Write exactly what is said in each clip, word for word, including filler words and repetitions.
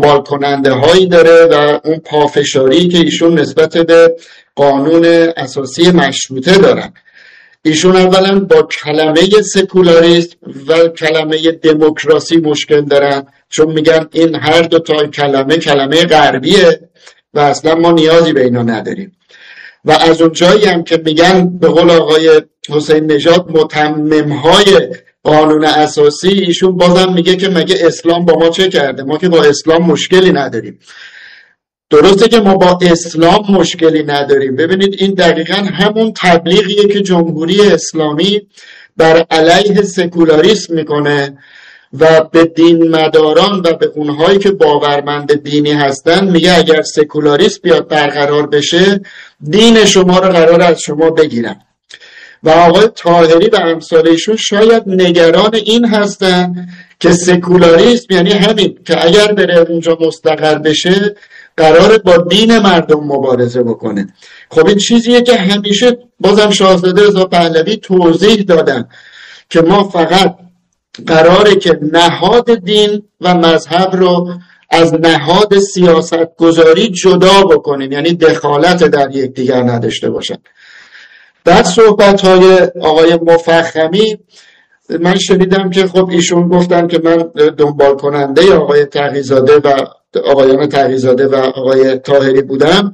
دنبال کننده هایی داره و اون پافشاری که ایشون نسبت به قانون اساسی مشروطه دارن. ایشون اولا با کلمه سکولاریسم و کلمه دموکراسی مشکل دارن، چون میگن این هر دو تا کلمه کلمه غربیه و اصلا ما نیازی به اینا نداریم. و از اون جایی هم که میگن به قول آقای حسین نژاد متمم‌های قانون اساسی، ایشون بازم میگه که مگه اسلام با ما چه کرده؟ ما که با اسلام مشکلی نداریم. درسته که ما با اسلام مشکلی نداریم. ببینید این دقیقاً همون تبلیغیه که جمهوری اسلامی بر علیه سکولاریسم میکنه و به دین مداران و به اونهایی که باورمند دینی هستن میگه اگر سکولاریسم بیاد برقرار بشه دین شما رو قرار از شما بگیرن. و آقای طاهری و امثالشون شاید نگران این هستن که سکولاریسم یعنی همین که اگر بره اونجا مستقر بشه قراره با دین مردم مبارزه بکنه. خب این چیزیه که همیشه بازم شاهزاده رضا پهلوی توضیح دادن که ما فقط قراره که نهاد دین و مذهب رو از نهاد سیاست گذاری جدا بکنیم، یعنی دخالت در یکدیگر نداشته باشن. بعد صحبت های آقای مفخمی من شنیدم که خب ایشون گفتن که من دنبال کننده آقای تقی‌زاده و آقایان تقی‌زاده و آقای طاهری بودم.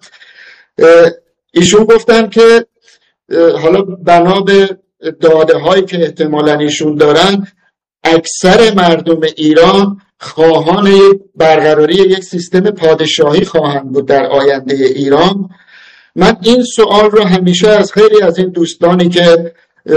ایشون گفتن که حالا بنا به داده هایی که احتمالاً ایشون دارن اکثر مردم ایران خواهان برقراری یک سیستم پادشاهی خواهند بود در آینده ایران. من این سوال رو همیشه از خیلی از این دوستانی که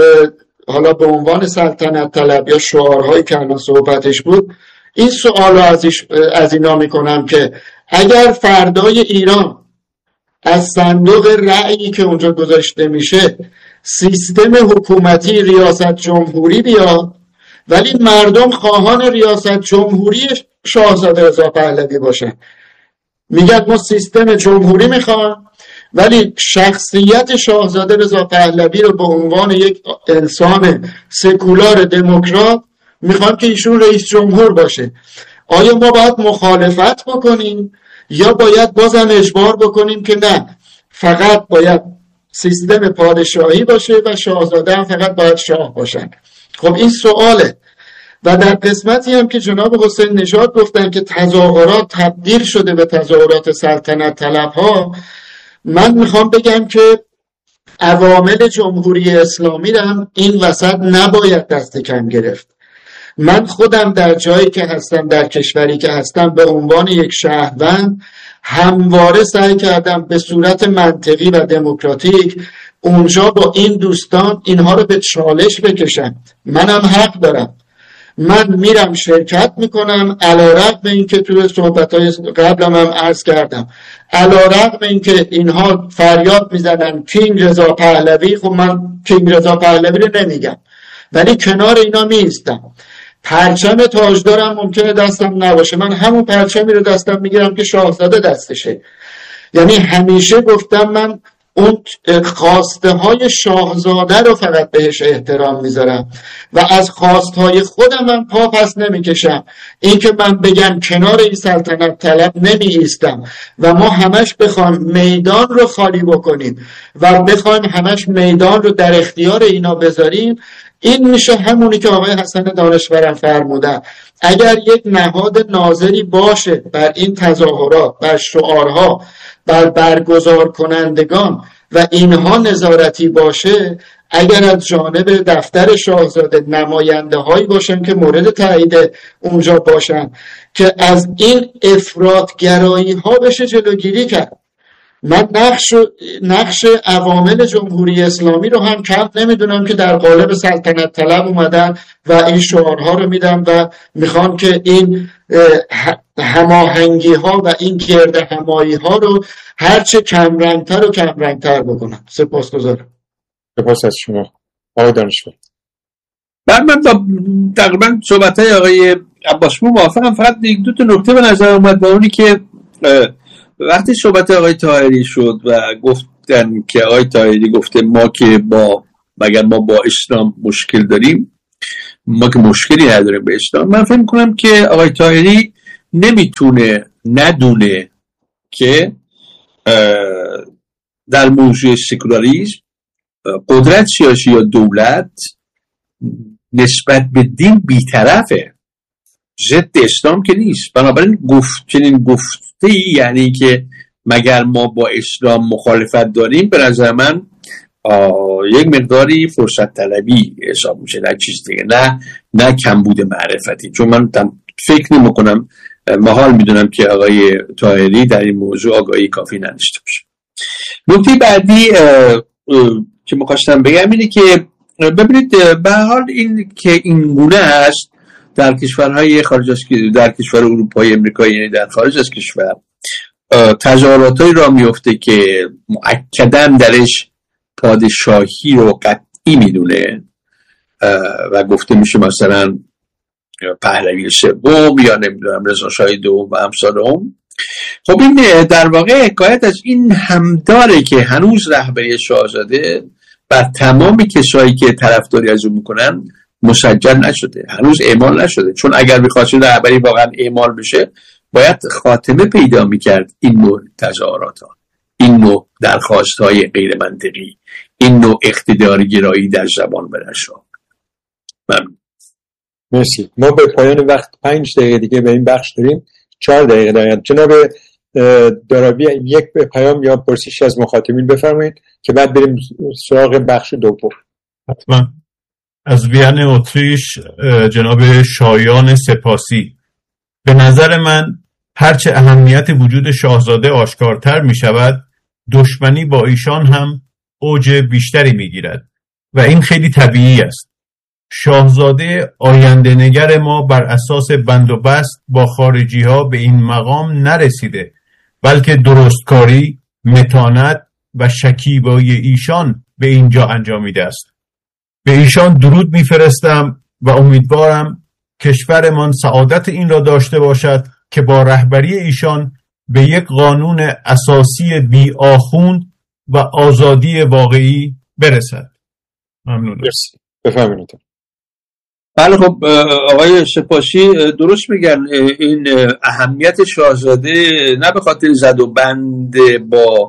حالا به عنوان سلطنت طلب یا شعارهایی که الان صحبتش بود، این سوال رو از, از اینا میکنم که اگر فردای ایران از صندوق رأیی که اونجا گذاشته میشه سیستم حکومتی ریاست جمهوری بیاد، ولی مردم خواهان ریاست جمهوری شاهزاده رضا پهلوی باشن، میگن ما سیستم جمهوری میخوام ولی شخصیت شاهزاده رضا پهلوی رو به عنوان یک انسان سکولار دموکرات میخوام که ایشون رئیس جمهور باشه. آیا ما باید مخالفت بکنیم یا باید بازم اجبار بکنیم که نه فقط باید سیستم پادشاهی باشه و شاهزاده هم فقط باید شاه باشن؟ خب این سواله. و در قسمتی هم که جناب حسین نژاد گفتن که تظاهرات تبدیل شده به تظاهرات سلطنت طلب ها، من میخوام بگم که عوامل جمهوری اسلامی رو هم این وسط نباید دست کم گرفت. من خودم در جایی که هستم، در کشوری که هستم، به عنوان یک شهروند همواره سعی کردم به صورت منطقی و دموکراتیک اونجا با این دوستان اینها رو به چالش بکشم. منم حق دارم، من میرم شرکت میکنم، علیرغم اینکه توی صحبت‌های قبلم هم عرض کردم علیرغم اینکه اینها فریاد میزنن کینگ رضا پهلوی، خب من کینگ رضا پهلوی رو نمیگم ولی کنار اینا میستم. پرچم تاجدارم ممکنه دستم نباشه، من همون پرچمی رو دستم میگیرم که شاهزاده دستشه. یعنی همیشه گفتم من اون خواسته های شاهزاده رو فقط بهش احترام میذارم و از خواست های خودم من پا پس نمیکشم. این که من بگم کنار این سلطنت طلب نمی ایستم و ما همش بخوایم میدان رو خالی بکنیم و بخوایم همش میدان رو در اختیار اینا بذاریم، این میشه همونی که آقای حسن دانشورم فرمودن. اگر یک نهاد ناظری باشه بر این تظاهرات، بر شعارها، بر برگزار کنندگان و اینها نظارتی باشه، اگر از جانب دفتر شاهزاده نماینده هایی باشن که مورد تایید اونجا باشن که از این افراطگرایی ها بشه جلوگیری کرد. من نقش نقش عوامل جمهوری اسلامی رو هم کم نمیدونم که در قالب سلطنت طلب اومدن و این شعارها رو میدن و میخوان که این هماهنگی ها و این گرد همایی ها رو هرچه کمرنگتر و کمرنگتر بکنن. سپاسگزارم. سپاس از شما آقای دانشور. بعد من با تقریبا صحبت‌های آقای عباسپور موافقم، فقط یک دو تا نکته به نظر اومد با اونی که وقتی صحبت آقای طاهری شد و گفتن که آقای طاهری گفته ما که با مگر ما با اسلام مشکل داریم، ما که مشکلی نداریم به اسلام، من فکر می‌کنم که آقای طاهری نمیتونه ندونه که در موضوع سکولاریسم قدرت سیاسی یا دولت نسبت به دین بی‌طرفه، ضد اسلام که نیست. بنابراین گفت چنین گفته یعنی که مگر ما با اسلام مخالفت داریم، به نظر من یک مقداری فرصت طلبی حساب میشه، نه چیز دیگه، نه نه کمبود معرفتی. چون من فکر نمی کنم، محال میدونم که آقای طاهری در این موضوع آگاهی کافی نداشته باشه. نکته بعدی که می‌خواستم بگم اینه که ببینید به هر حال این که این گونه است در کشورهای خارج از در کشور اروپایی امریکایی، یعنی در خارج از کشور تظاهراتایی را میفته که مؤکداً درش پادشاهی رو قطعی میدونه و گفته میشه مثلا پهلوی سوم یا نمیدونم رضا شاه دوم و امثال اون. خب این در واقع حکایت از این هم داره که هنوز رهبری شاهزاده بر تمام کسایی که طرفداری از اون میکنن مسجل نشده، هنوز اعمال نشده. چون اگر بخواست رهبری واقعا اعمال بشه باید خاتمه پیدا میکرد این نوع تظاهرات ها، این نوع درخواست های غیر منطقی، این نوع اقتدار گرایی در زبان برشا. ممنون. مرسی. ما به پایان وقت پنج دقیقه دیگه به این بخش داریم، چهار دقیقه داریم. جناب دارابی یک پیام یا پرسش از مخاطبین بفرمایید که بعد بریم سراغ بخش دوم. حتما. از وین اتریش جناب شایان سپاسی: به نظر من هرچه اهمیت وجود شاهزاده آشکارتر می شود، دشمنی با ایشان هم اوج بیشتری می گیرد و این خیلی طبیعی است. شاهزاده آینده نگر ما بر اساس بند و بست با خارجی ها به این مقام نرسیده، بلکه درستکاری، متانت و شکیبایی ایشان به اینجا انجامیده است. به ایشان درود میفرستم و امیدوارم کشورمان سعادت این را داشته باشد که با رهبری ایشان به یک قانون اساسی بی آخوند و آزادی واقعی برسد. ممنونم. بفرمایید. بله خب آقای سپاسی درست میگن. این اهمیت شاهزاده نه به خاطر زد و بند با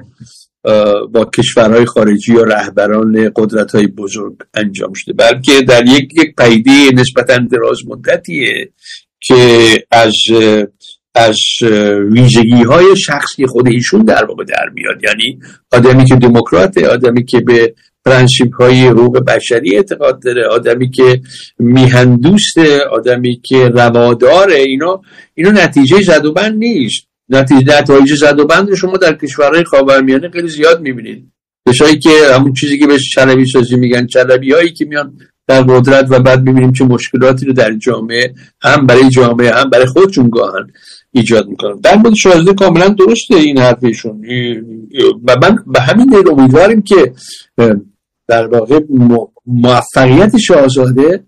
با کشورهای خارجی یا رهبران قدرت‌های بزرگ انجام شده، بلکه در یک یک پدیده نسبتاً دراز مدتیه که از از ویژگی‌های شخصی خود ایشون در واقع در میاد. یعنی آدمی که دموکراته، آدمی که به پرنسیپ‌های حقوق بشری اعتقاد داره، آدمی که میهن دوسته، آدمی که رواداره. اینا اینا نتیجه زد و بند نیست. نتیجه نتایج زد و بند شما در کشورهای خاورمیانه خیلی زیاد می‌بینید. به‌شایی که همون چیزی که بهش چلبی سازی میگن، چلبی‌هایی که میان در قدرت و بعد می‌بینیم چه مشکلاتی رو در جامعه هم برای جامعه هم برای خودشون گاهن ایجاد میکنن. در مورد شاهزاده کاملا درسته این حرفشون و من به همین دلیل امیدواریم که در واقع موفقیت شاهزاده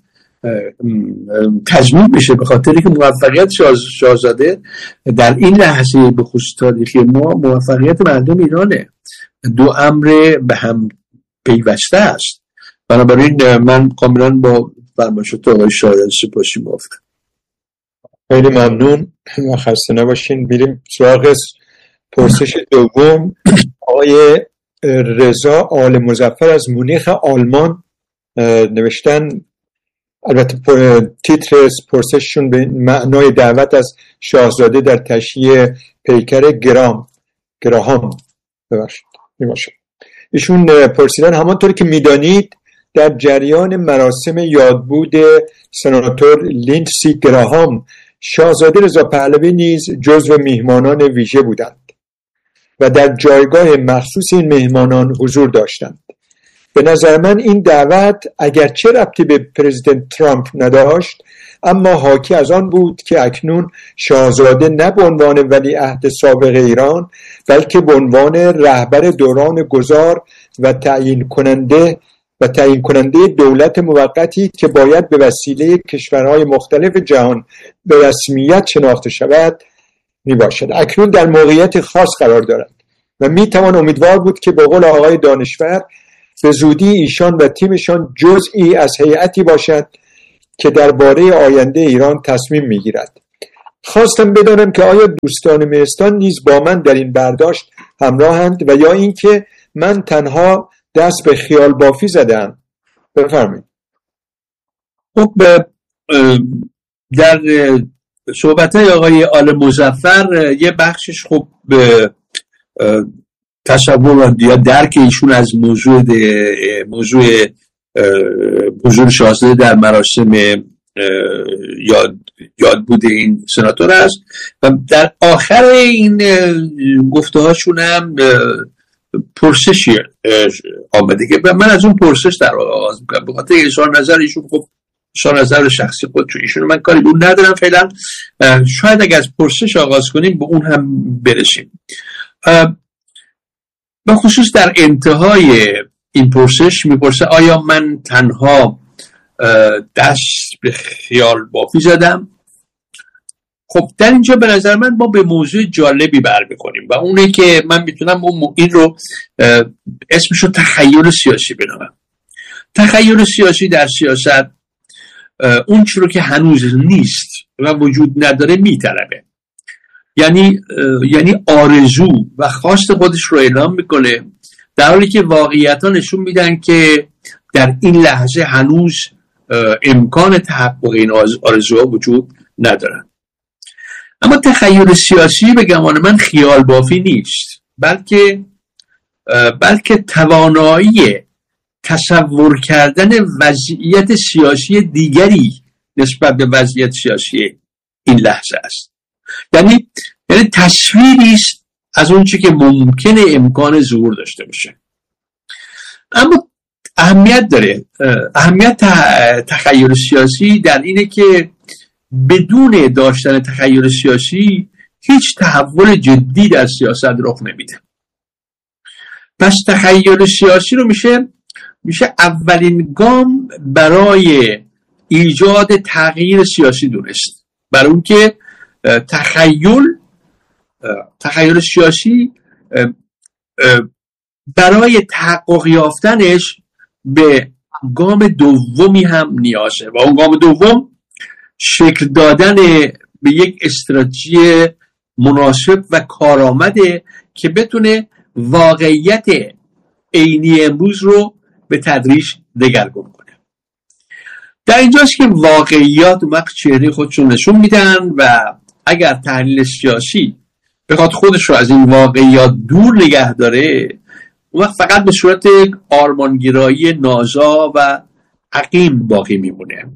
تضمین بشه، به خاطری که موفقیت شاهزاده در این لحظه به خصوص تاریخی ما موفقیت مردم ایرانه. دو امر به هم پیوسته است. بنابراین من کاملا با فرمایشات آقای شایان سپاسی موافقم. خیلی ممنون و خسته نباشین. میریم سراغ پرسش دوم. آقای رضا آل مظفر از مونیخ آلمان نوشتن، البته تیتر پرسششون به معنای دعوت از شاهزاده در تشییع پیکر گرام گراهام ببخشید میباشه. ایشون پرسیدن همانطور که میدانید در جریان مراسم یادبود سناتور لیندسی گراهام شاهزاده رضا پهلوی نیز جزو میهمانان ویژه بودند و در جایگاه مخصوص این میهمانان حضور داشتند. به نظر من این دعوت اگرچه ربطی به پرزیدنت ترامپ نداشت، اما حاکی از آن بود که اکنون شاهزاده نه به عنوان ولیعهد سابق ایران بلکه به عنوان رهبر دوران گذار و تعیین کننده و تعیین کننده دولت موقتی که باید به وسیله کشورهای مختلف جهان به رسمیت شناخته شود می باشد. اکنون در موقعیت خاص قرار دارد و می توان امیدوار بود که به قول آقای دانشور به زودی ایشان و تیمشان جزئی از هیئتی باشد که درباره آینده ایران تصمیم می گیرد. خواستم بدانم که آیا دوستان مهستان نیز با من در این برداشت همراهند و یا اینکه من تنها دست به خیال بافی زدم. بفرمایید. خب در صحبت‌های آقای آل مظفر یه بخشش خب تصور یا درک ایشون از موضوع موضوع حضور شاهزاده در مراسم یاد یاد بوده این سناتور است و در آخر این گفته هاشون هم پرسشی آمده که من از اون پرسش در آغاز میکنم به خاطر اظهار نظر ایشون. خب اظهار نظر شخصی خود تو ایشون من کاری به اون ندارم فعلا. شاید اگر از پرسش آغاز کنیم به اون هم برسیم. به خصوص در انتهای این پرسش میپرسه آیا من تنها دست به خیال بافی زدم؟ خب در اینجا به نظر من ما به موضوع جالبی بر می‌خوریم و اونه که من میتونم این رو اسمش رو تخیل سیاسی بنامم. تخیل سیاسی در سیاست اون چیزی رو که هنوز نیست و وجود نداره میطلبه، یعنی یعنی آرزو و خواست خودش رو اعلام میکنه در حالی که واقعیت‌ها نشون میدن که در این لحظه هنوز امکان تحقق این آرزوها وجود ندارن. اما تخیل سیاسی به گمان من خیال بافی نیست، بلکه بلکه توانایی تصور کردن وضعیت سیاسی دیگری نسبت به وضعیت سیاسی این لحظه است. یعنی یعنی تصویری است از اون چیزی که ممکنه امکان ظهور داشته باشه. اما اهمیت داره اهمیت تخیل سیاسی در اینه که بدون داشتن تخیل سیاسی هیچ تحول جدی در سیاست رخ نمیده. پس تخیل سیاسی رو میشه میشه اولین گام برای ایجاد تغییر سیاسی دونست، برای اون که تخیل تخیل سیاسی برای تحقق یافتنش به گام دومی هم نیازه و اون گام دوم شکل دادن به یک استراتژی مناسب و کارآمده که بتونه واقعیت عینی امروز رو به تدریج دگرگون کنه. در اینجاست که واقعیات اون وقت چهره خودشون نشون میدن و اگر تحلیل سیاسی بخواد خودش رو از این واقعیات دور نگه داره اون وقت فقط به صورت آرمانگرایی نازا و عقیم باقی میمونه.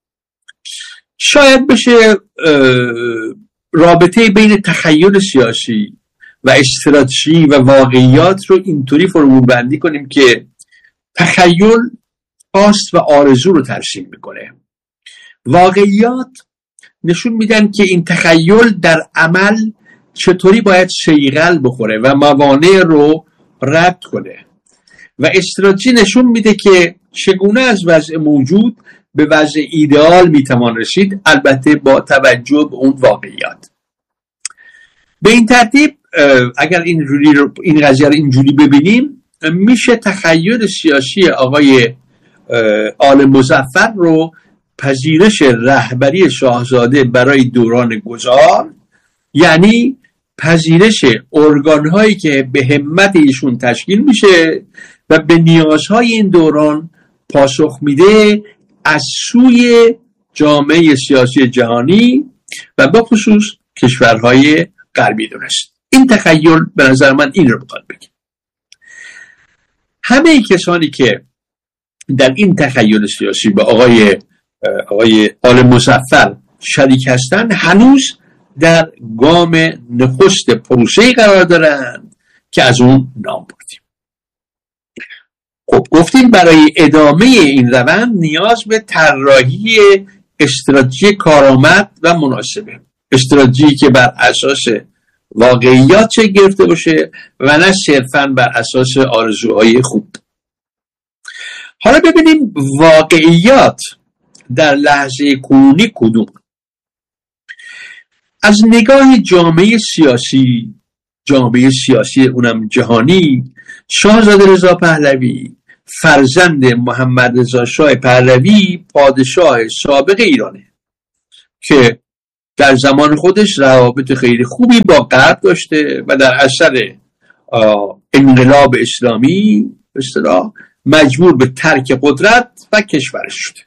شاید بشه رابطه بین تخیل سیاسی و استراتژی و واقعیات رو اینطوری فرمول بندی کنیم که تخیل خواست و آرزو رو ترسیم میکنه، واقعیات نشون میدن که این تخیل در عمل چطوری باید صیقل بخوره و موانع رو رد کنه و استراتژی نشون میده که چگونه از وضع موجود به وضع ایدئال میتوان رسید، البته با توجه به اون واقعیات. به این ترتیب اگر این این قضیه رو اینجوری ببینیم میشه تخیل سیاسی آقای آل مظفر رو پذیرش رهبری شاهزاده برای دوران گذار، یعنی پذیرش ارگان‌هایی که به همت ایشون تشکیل میشه و به نیازهای این دوران پاسخ میده از سوی جامعه سیاسی جهانی و به خصوص کشورهای غربی دونست. این تخیل به نظر من این رو بخواد بگه. همه کسانی که در این تخیل سیاسی با آقای آقای آل مظفر شریک هستن هنوز در گام نخست پروسه‌ای قرار دارن که از اون نام بردیم. خب گفتیم برای ادامه این روند نیاز به طراحی استراتژی کارآمد و مناسبه، استراتژی که بر اساس واقعیات چه گرفته باشه و نه صرفاً بر اساس آرزوهای خوب. حالا ببینیم واقعیات در لحظه کنونی کدوم. از نگاه جامعه سیاسی جامعه سیاسی اونم جهانی، شاهزاده رضا پهلوی فرزند محمد رضا شاه پهلوی پادشاه سابق ایرانه که در زمان خودش روابط خیلی خوبی با غرب داشته و در اثر انقلاب اسلامی به اصطلاح مجبور به ترک قدرت و کشورش شده.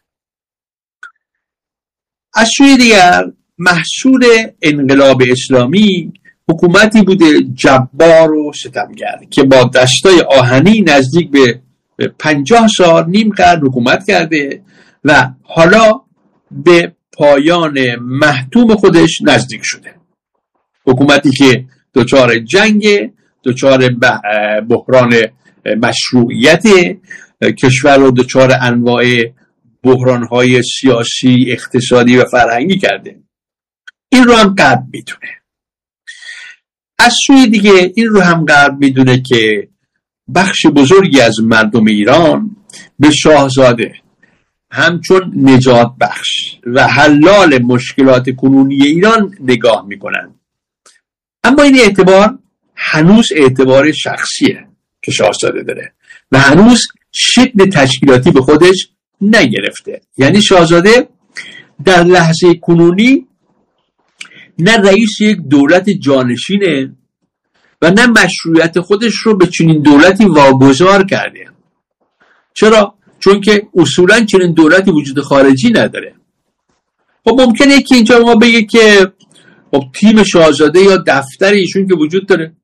از سوی دیگر محصول انقلاب اسلامی حکومتی بوده جبار و ستمگر که با دستای آهنی نزدیک به پنجاه سال نیم قرن حکومت کرده و حالا به پایان محتوم خودش نزدیک شده. حکومتی که دچار جنگ، دچار بحران مشروعیت، کشور رو دچار انواع بحران‌های سیاسی، اقتصادی و فرهنگی کرده. این رو هم غرب میدونه. از سوی دیگه این رو هم غرب میدونه که بخش بزرگی از مردم ایران به شاهزاده همچون نجات بخش و حلال مشکلات کنونی ایران نگاه میکنن. اما این اعتبار هنوز اعتبار شخصیه که شاهزاده داره و هنوز شکل تشکیلاتی به خودش نگرفته. یعنی شاهزاده در لحظه کنونی نه رئیس یک دولت جانشینه و نه مشروعیت خودش رو به چنین دولتی واگذار کرده. چرا؟ چون که اصولا چنین دولتی وجود خارجی نداره. خب ممکنه که اینجا ما بگه که خب تیم شاهزاده یا دفتر ایشون که وجود داره.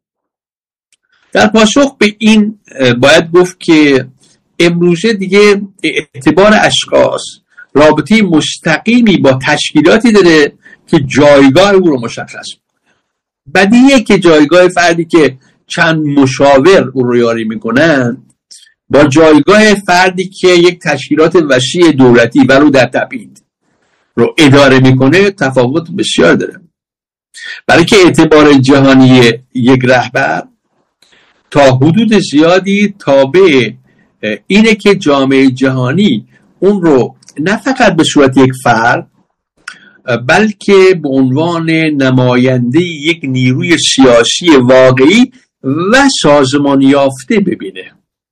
در پاسخ به این باید گفت که امروزه دیگه اعتبار اشخاص رابطه مستقیمی با تشکیلاتی داره که جایگاه او رو مشخص میکنه. بدیهیه که جایگاه فردی که چند مشاور او رو یاری میکنن با جایگاه فردی که یک تشکیلات وسیع دولتی ولو در تبعید رو اداره میکنه تفاوت بسیار داره. برای که اعتبار جهانی یک رهبر تا حدود زیادی تابع اینه که جامعه جهانی اون رو نه فقط به صورت یک فرد بلکه به عنوان نماینده یک نیروی سیاسی واقعی و سازمان یافته ببینه.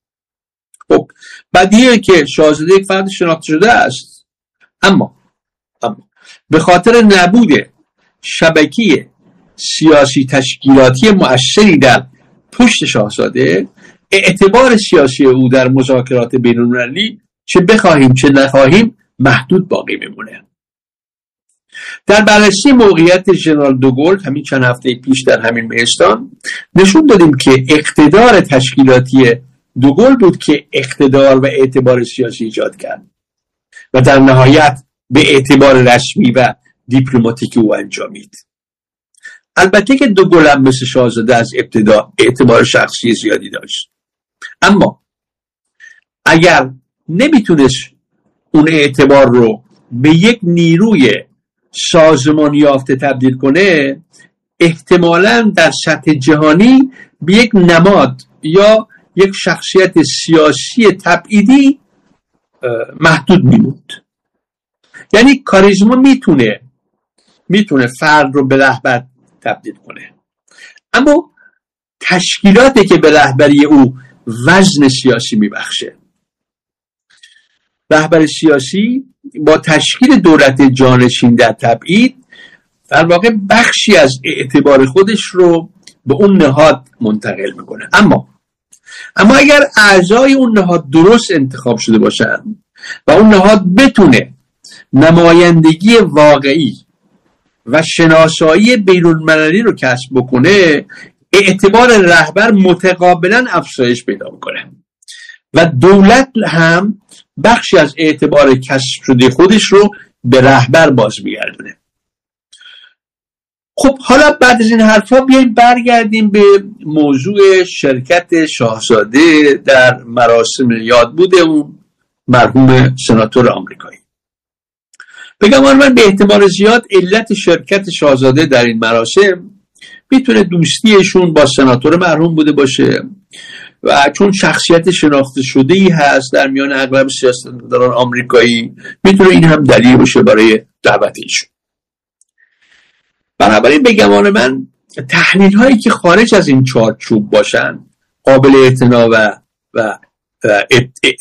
خب بدیهیه که شاهزاده یک فرد شناخته شده است، اما اما به خاطر نبود شبکه سیاسی تشکیلاتی مؤثری در پشت شاهزاده اعتبار سیاسی او در مذاکرات بین‌المللی چه بخواهیم چه نخواهیم محدود باقی میمونه. در بررسی موقعیت ژنرال دوگل همین چند هفته پیش در همین مهستان نشون دادیم که اقتدار تشکیلاتی دوگل بود که اقتدار و اعتبار سیاسی ایجاد کرد و در نهایت به اعتبار رسمی و دیپلماتیک او انجامید. البته که دوگل هم مثل شاهزاده از ابتدا اعتبار شخصی زیادی داشت، اما اگر نمیتونست اون اعتبار رو به یک نیروی سازمان یافته تبدیل کنه، احتمالاً در سطح جهانی به یک نماد یا یک شخصیت سیاسی تبعیدی محدود میموند. یعنی کاریزما میتونه میتونه فرد رو به رهبر تبدیل کنه، اما تشکیلاتی که به رهبری او وزن سیاسی میبخشه. رهبر سیاسی با تشکیل دولت جانشین در تبعید در واقع بخشی از اعتبار خودش رو به اون نهاد منتقل میکنه. اما اما اگر اعضای اون نهاد درست انتخاب شده باشن و اون نهاد بتونه نمایندگی واقعی و شناسایی بین‌المللی رو کسب بکنه، اعتبار رهبر متقابلا افزایش پیدا میکنه و دولت هم بخشی از اعتبار کسب شده خودش رو به رهبر باز میگردونه. خب حالا بعد از این حرفا بیاییم برگردیم به موضوع شرکت شاهزاده در مراسم یادبود اون مرحوم سناتور آمریکایی. بگم من به احتمال زیاد علت شرکت شاهزاده در این مراسم میتونه دوستیشون با سناتور مرحوم بوده باشه و چون شخصیت شناخته شده‌ای هست در میان اغلب سیاستمداران آمریکایی، میتونه این هم دلیل باشه برای دعوت ایشون. بنابراین به گمان من تحلیل هایی که خارج از این چارچوب باشن قابل اعتنا و و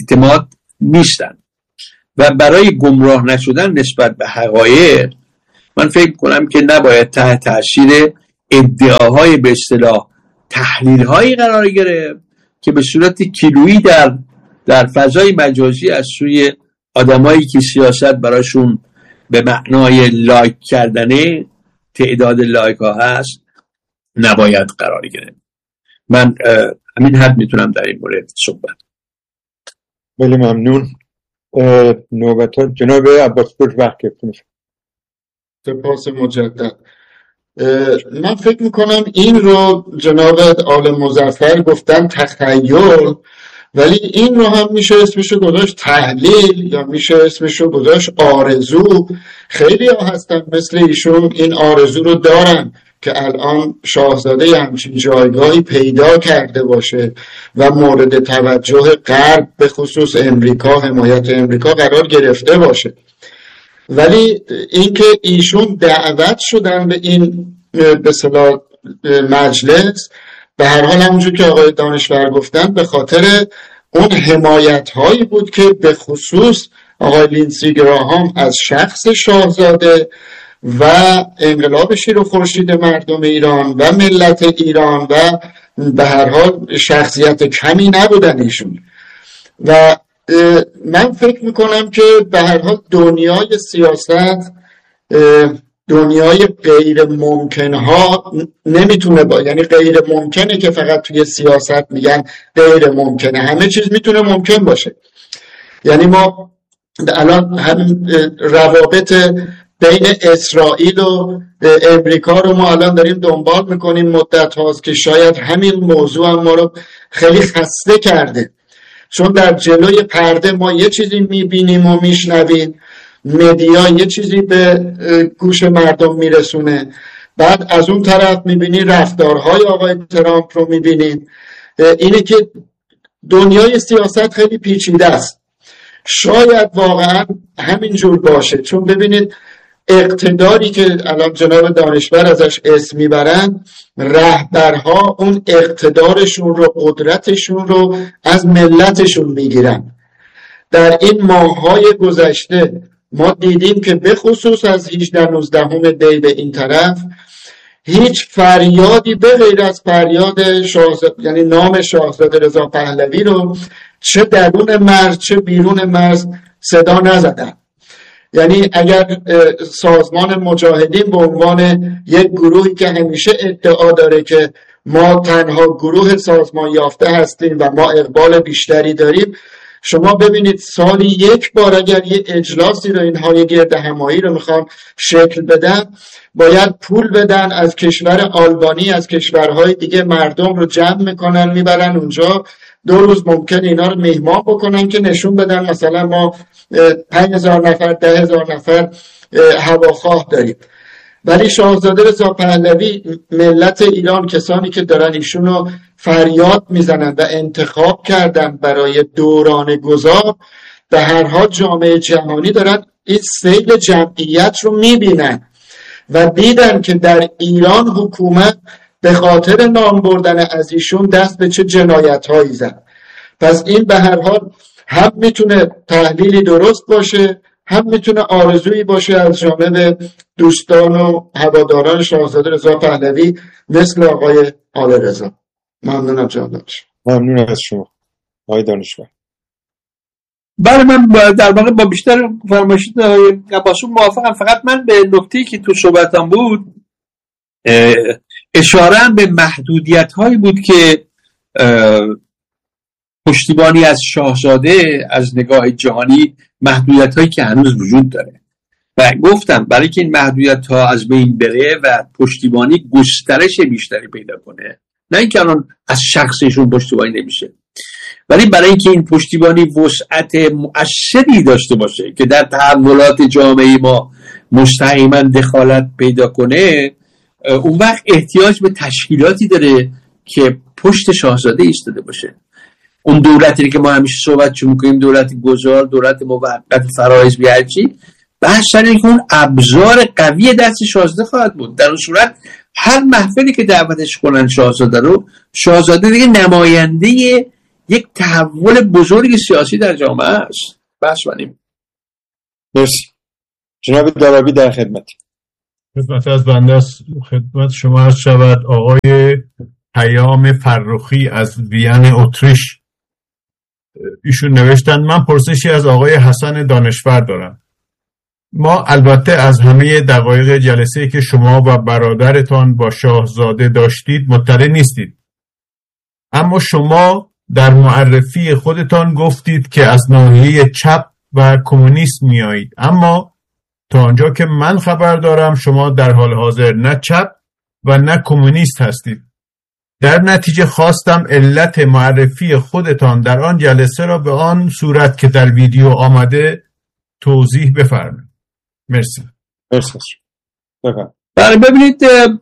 اعتماد نیستن و برای گمراه نشدن نسبت به حقایق من فکر کنم که نباید تحت تاثیر ادعاهای به اصطلاح تحلیل‌هایی قرار گرفت که به صورت کیلویی در در فضای مجازی از سوی آدمایی که سیاست براشون به معنای لایک کردنه تعداد لایک ها هست نباید قرار گرفت. من همین حد میتونم در این مورد صحبت. بله ممنون. نوبت ها جناب عباسپور وقت گرفتیم. سپاس مجدد. من فکر میکنم این رو جناب آل مظفر گفتن تخیل، ولی این رو هم میشه اسمشو گذاشت تحلیل یا میشه اسمشو گذاشت آرزو. خیلی ها هستن مثل ایشون این آرزو رو دارن که الان شاهزاده همچین جایگاهی پیدا کرده باشه و مورد توجه غرب به خصوص امریکا، حمایت امریکا قرار گرفته باشه. ولی اینکه ایشون دعوت شدن به این به اصطلاح مجلس، به هر حال همونجور که آقای دانشور گفتن به خاطر اون حمایت هایی بود که به خصوص آقای لینسی گراهام از شخص شاهزاده و انقلاب شیر و خورشید مردم ایران و ملت ایران و به هر حال شخصیت کمی نبودن ایشون. و من فکر میکنم که به هر حال دنیای سیاست دنیای غیر ممکن ها نمیتونه با، یعنی غیر ممکنه که فقط توی سیاست میگن غیر ممکنه، همه چیز میتونه ممکن باشه. یعنی ما الان همین روابط بین اسرائیل و امریکا رو ما الان داریم دنبال میکنیم مدت هاست که شاید همین موضوع هم ما رو خیلی خسته کرده، چون در جلوی پرده ما یه چیزی میبینیم و میشنویم، مدیا یه چیزی به گوش مردم میرسونه، بعد از اون طرف میبینی رفتارهای آقای ترامپ رو میبینیم. اینه که دنیای سیاست خیلی پیچیده است. شاید واقعا همین جور باشه، چون ببینید اقتداری که الان جناب دانشور ازش اسم میبرن، رهبرها اون اقتدارشون رو، قدرتشون رو از ملتشون میگیرن. در این ماه‌های گذشته ما دیدیم که به خصوص از هجده نوزده دی به این طرف هیچ فریادی به غیر از فریاد شاهزاده، یعنی نام شاهزاده رضا پهلوی رو چه درون مرز چه بیرون مرز صدا نزدن. یعنی اگر سازمان مجاهدین به عنوان یک گروهی که همیشه ادعا داره که ما تنها گروه سازمان یافته هستیم و ما اقبال بیشتری داریم، شما ببینید سالی یک بار اگر یه اجلاسی رو اینها یه گرد همایی رو میخوان شکل بدن، باید پول بدن از کشور آلبانی، از کشورهای دیگه مردم رو جمع میکنن میبرن اونجا، دو روز ممکن اینا رو مهمان بکنن که نشون بدن مثلا ما پنج هزار نفر ده هزار نفر هواخواه داریم. ولی شاهزاده رضا پهلوی، ملت ایران، کسانی که دارن ایشونو فریاد میزنن و انتخاب کردن برای دوران گذار، به هر حال جامعه جهانی دارن این سیل جمعیت رو میبینن و دیدن که در ایران حکومت به خاطر نام بردن از ایشون دست به چه جنایت هایی زد. پس این به هر حال هم میتونه تحلیلی درست باشه، هم میتونه آرزویی باشه از جانب دوستان و هواداران شاهزاده رضا پهلوی مثل آقای آل رضا. ممنونم جناب دانشور. ممنون از شما آقای دانشور. بله، من در واقع با بیشتر فرمایشات آقای عباسپور موافقم. فقط من به نکته‌ای که تو صحبتم بود اشاره به محدودیت هایی بود که پشتیبانی از شاهزاده از نگاه جهانی، محدودیت هایی که هنوز وجود داره و گفتم برای که این محدودیت ها از بین بره و پشتیبانی گسترش بیشتری پیدا کنه، نه اینکه الان از شخصشون پشتیبانی نمیشه، ولی برای اینکه این پشتیبانی وسعت مؤثری داشته باشه که در تحولات جامعه ما مستقیما دخالت پیدا کنه، اون وقت احتیاج به تشکیلاتی داره که پشت شاهزاده ایستاده باشه. اون دولتی که ما همیشه صحبت چون میکنیم دولت گذار، دولت موقت، فرایض بیارچی، بحث سر اینکه اون ابزار قوی دست شاهزاده خواهد بود. در اون صورت هر محفلی که دعوتش کنن شاهزاده رو، شاهزاده دیگه نماینده یک تحول بزرگ سیاسی در جامعه است. بحث کنیم. مرسی. جناب دارابی در خدمت. خدمت از بنده است. خدمت شما عرض شود آقای پیام فرخی از وین اتریش، ایشون نوشتن من پرسشی از آقای حسن دانشور دارم. ما البته از همه دقایق جلسه که شما و برادرتان با شاهزاده داشتید مطلع نیستید، اما شما در معرفی خودتان گفتید که از ناحیه چپ و کمونیسم میایید، اما تا آنجا که من خبر دارم شما در حال حاضر نه چپ و نه کمونیست هستید. در نتیجه خواستم علت معرفی خودتان در آن جلسه را به آن صورت که در ویدیو آمده توضیح بفرمایید. مرسی. مرسی. بله ببینید،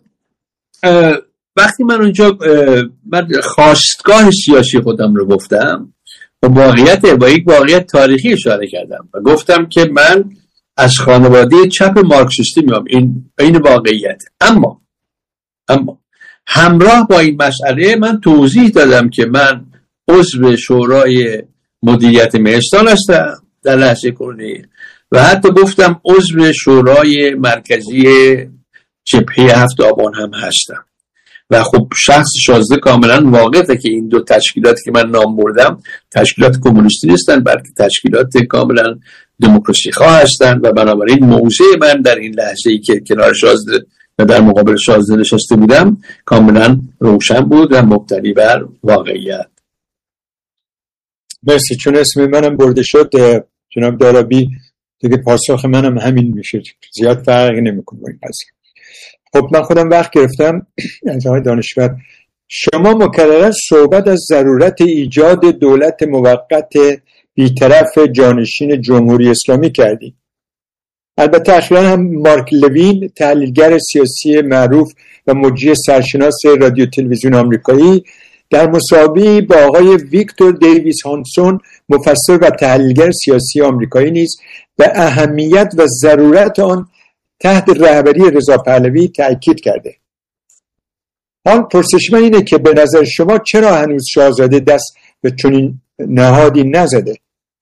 وقتی من اونجا من خواستگاه سیاسی خودم رو گفتم و واقعیت با یک واقعیت تاریخی اشاره کردم و گفتم که من از خانواده چپ مارکسیستی میام، این این واقعیت. اما اما همراه با این مسئله من توضیح دادم که من عضو شورای مدیریت مهستان هستم در لحظه کنونی و حتی گفتم عضو شورای مرکزی جبهه هفت آبان هم هستم و خب شخص شازده کاملا واقفه که این دو تشکیلاتی که من نام بردم تشکیلات کمونیستی نیستن، بلکه تشکیلات کاملا دموکراسی خواه هستند و بنابراین موضع من در این لحظه ای که کنار شازده و در مقابل شازده نشسته بودم کاملا روشن بود و مبتنی بر واقعیت. مرسی. چون اسم منم برده شد جناب دارابی، دیگه پاسخ منم همین میشه، زیاد فرقی نمیکنه با این قضیه. خب من خودم وقت گرفتم از آقای دانشور. شما مکررن صحبت از ضرورت ایجاد دولت موقت بیطرف جانشین جمهوری اسلامی کردید. البته اخیراً هم مارک لوین، تحلیلگر سیاسی معروف و مجری سرشناس رادیو تلویزیون آمریکایی، در مصاحبه‌ای با آقای ویکتور دیویس هانسون، مفسر و تحلیلگر سیاسی آمریکایی نیز به اهمیت و ضرورت آن تحت رهبری رضا پهلوی تأکید کرده. آن پرسش من اینه که به نظر شما چرا هنوز شاهزاده دست به چنین نهادی نزده؟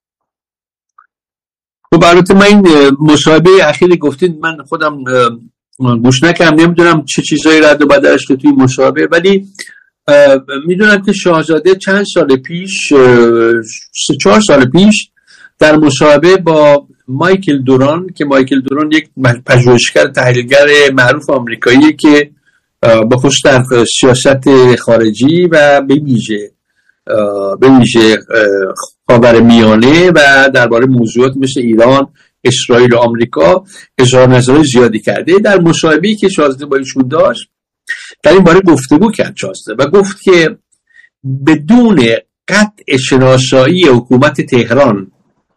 خب البته من این مصاحبه اخیری گفتید من خودم گوش نکردم، نمیدونم چه چیزایی رد و بدلش که توی مصاحبه، ولی میدونم که شاهزاده چند سال پیش سه چهار سال پیش در مصاحبه با مایکل دوران که مایکل دوران یک پژوهشگر تحلیلگر معروف آمریکایی که با خصوص در سیاست خارجی و به ویژه به ویژه خاورمیانه و درباره موضوعات مثل ایران، اسرائیل و آمریکا اظهار نظر زیادی کرده، در مصاحبه‌ای که شازده با ایشون داشت در این باره گفتگو کرد شازده و گفت که بدون قطع شناسایی حکومت تهران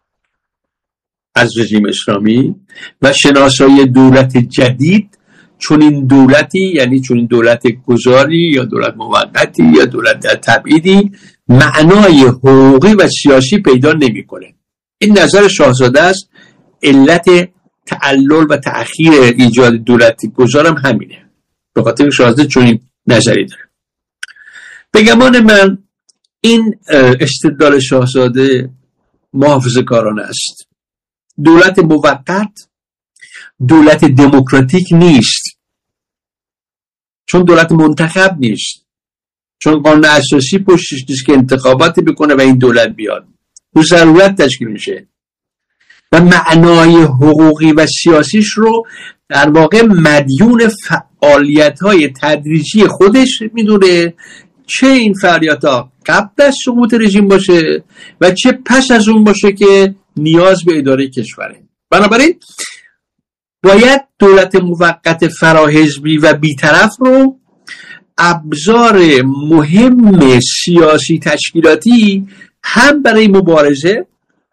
از رژیم اسلامی و شناسایی دولت جدید، چون این دولتی یعنی چون این دولت گذاری یا دولت موقتی یا دولت تبعیدی معنای حقوقی و سیاسی پیدا نمی‌کنه. این نظر شاهزاده است. علت تعلل و تأخیر ایجاد دولت گذارم همینه، به خاطر شاهزاده چون این نظری داره. به گمان من این استدلال شاهزاده محافظه‌کارانه است. دولت موقت دولت دموکراتیک نیست، چون دولت منتخب نیست، چون قانون اساسی پشتش نیست که انتخاباتی بکنه و این دولت بیاد، به ضرورت تشکیل میشه و معنای حقوقی و سیاسیش رو در واقع مدیون فعالیت‌های تدریجی خودش میدونه، چه این فعالیت‌ها قبل از سقوط رژیم باشه و چه پس از اون باشه که نیاز به اداره کشوره. بنابراین باید دولت موقت فراحزبی و بیطرف رو ابزار مهم سیاسی تشکیلاتی هم برای مبارزه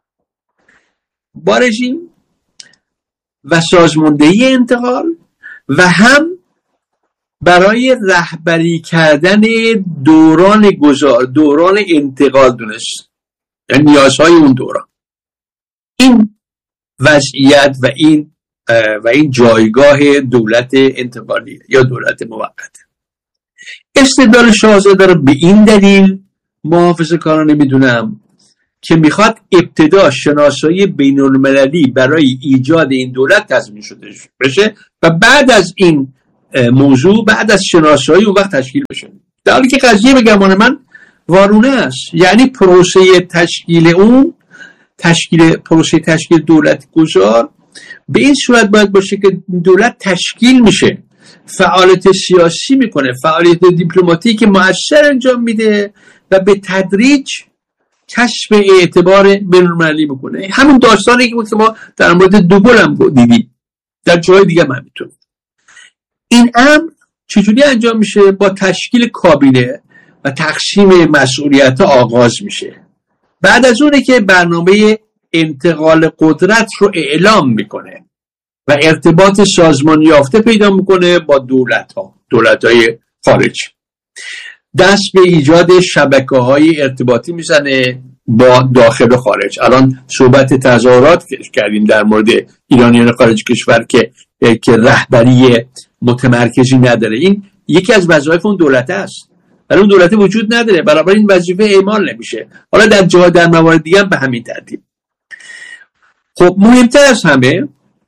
با رژیم و سازماندهی انتقال و هم برای رهبری کردن دوران گذار دوران انتقال دونست، یعنی نیازهای اون دوران. این وضعیت و این و این جایگاه دولت انتقالی یا دولت موقت. استدلال شاهزاده رو به این دلیل محافظه‌کارانه میدونم که میخواد ابتدا شناسایی بین المللی برای ایجاد این دولت تضمین شده بشه و بعد از این موضوع، بعد از شناسایی اون وقت تشکیل بشه. در حالی که قضیه به گمان من وارونه است. یعنی پروسه تشکیل اون تشکیل پروسه تشکیل دولت گذار به این صورت باید باشه که دولت تشکیل میشه، فعالیت سیاسی میکنه، فعالیت دیپلماتیک مؤثر انجام میده و به تدریج کسب اعتبار بین‌المللی میکنه. همون داستانی که ما در مورد دوگل هم دیدیم، در جای دیگه هم میتونه. این امر چجوری انجام میشه؟ با تشکیل کابینه و تقسیم مسئولیت آغاز میشه. بعد از اونه که برنامه انتقال قدرت رو اعلام میکنه و ارتباط سازمان یافته پیدا میکنه با دولت ها دولت های خارجی. دست به ایجاد شبکه های ارتباطی میزنه با داخل و خارج. الان صحبت تظاهرات کردیم در مورد ایرانیان خارج کشور که که رهبری متمرکزی نداره. این یکی از وظایف اون دولت است، ولی اون دولت وجود نداره، برابر این وظیفه اعمال نمیشه. حالا در جاها در موارد دیگه هم به همین ترتیب. خب مهمتر از همه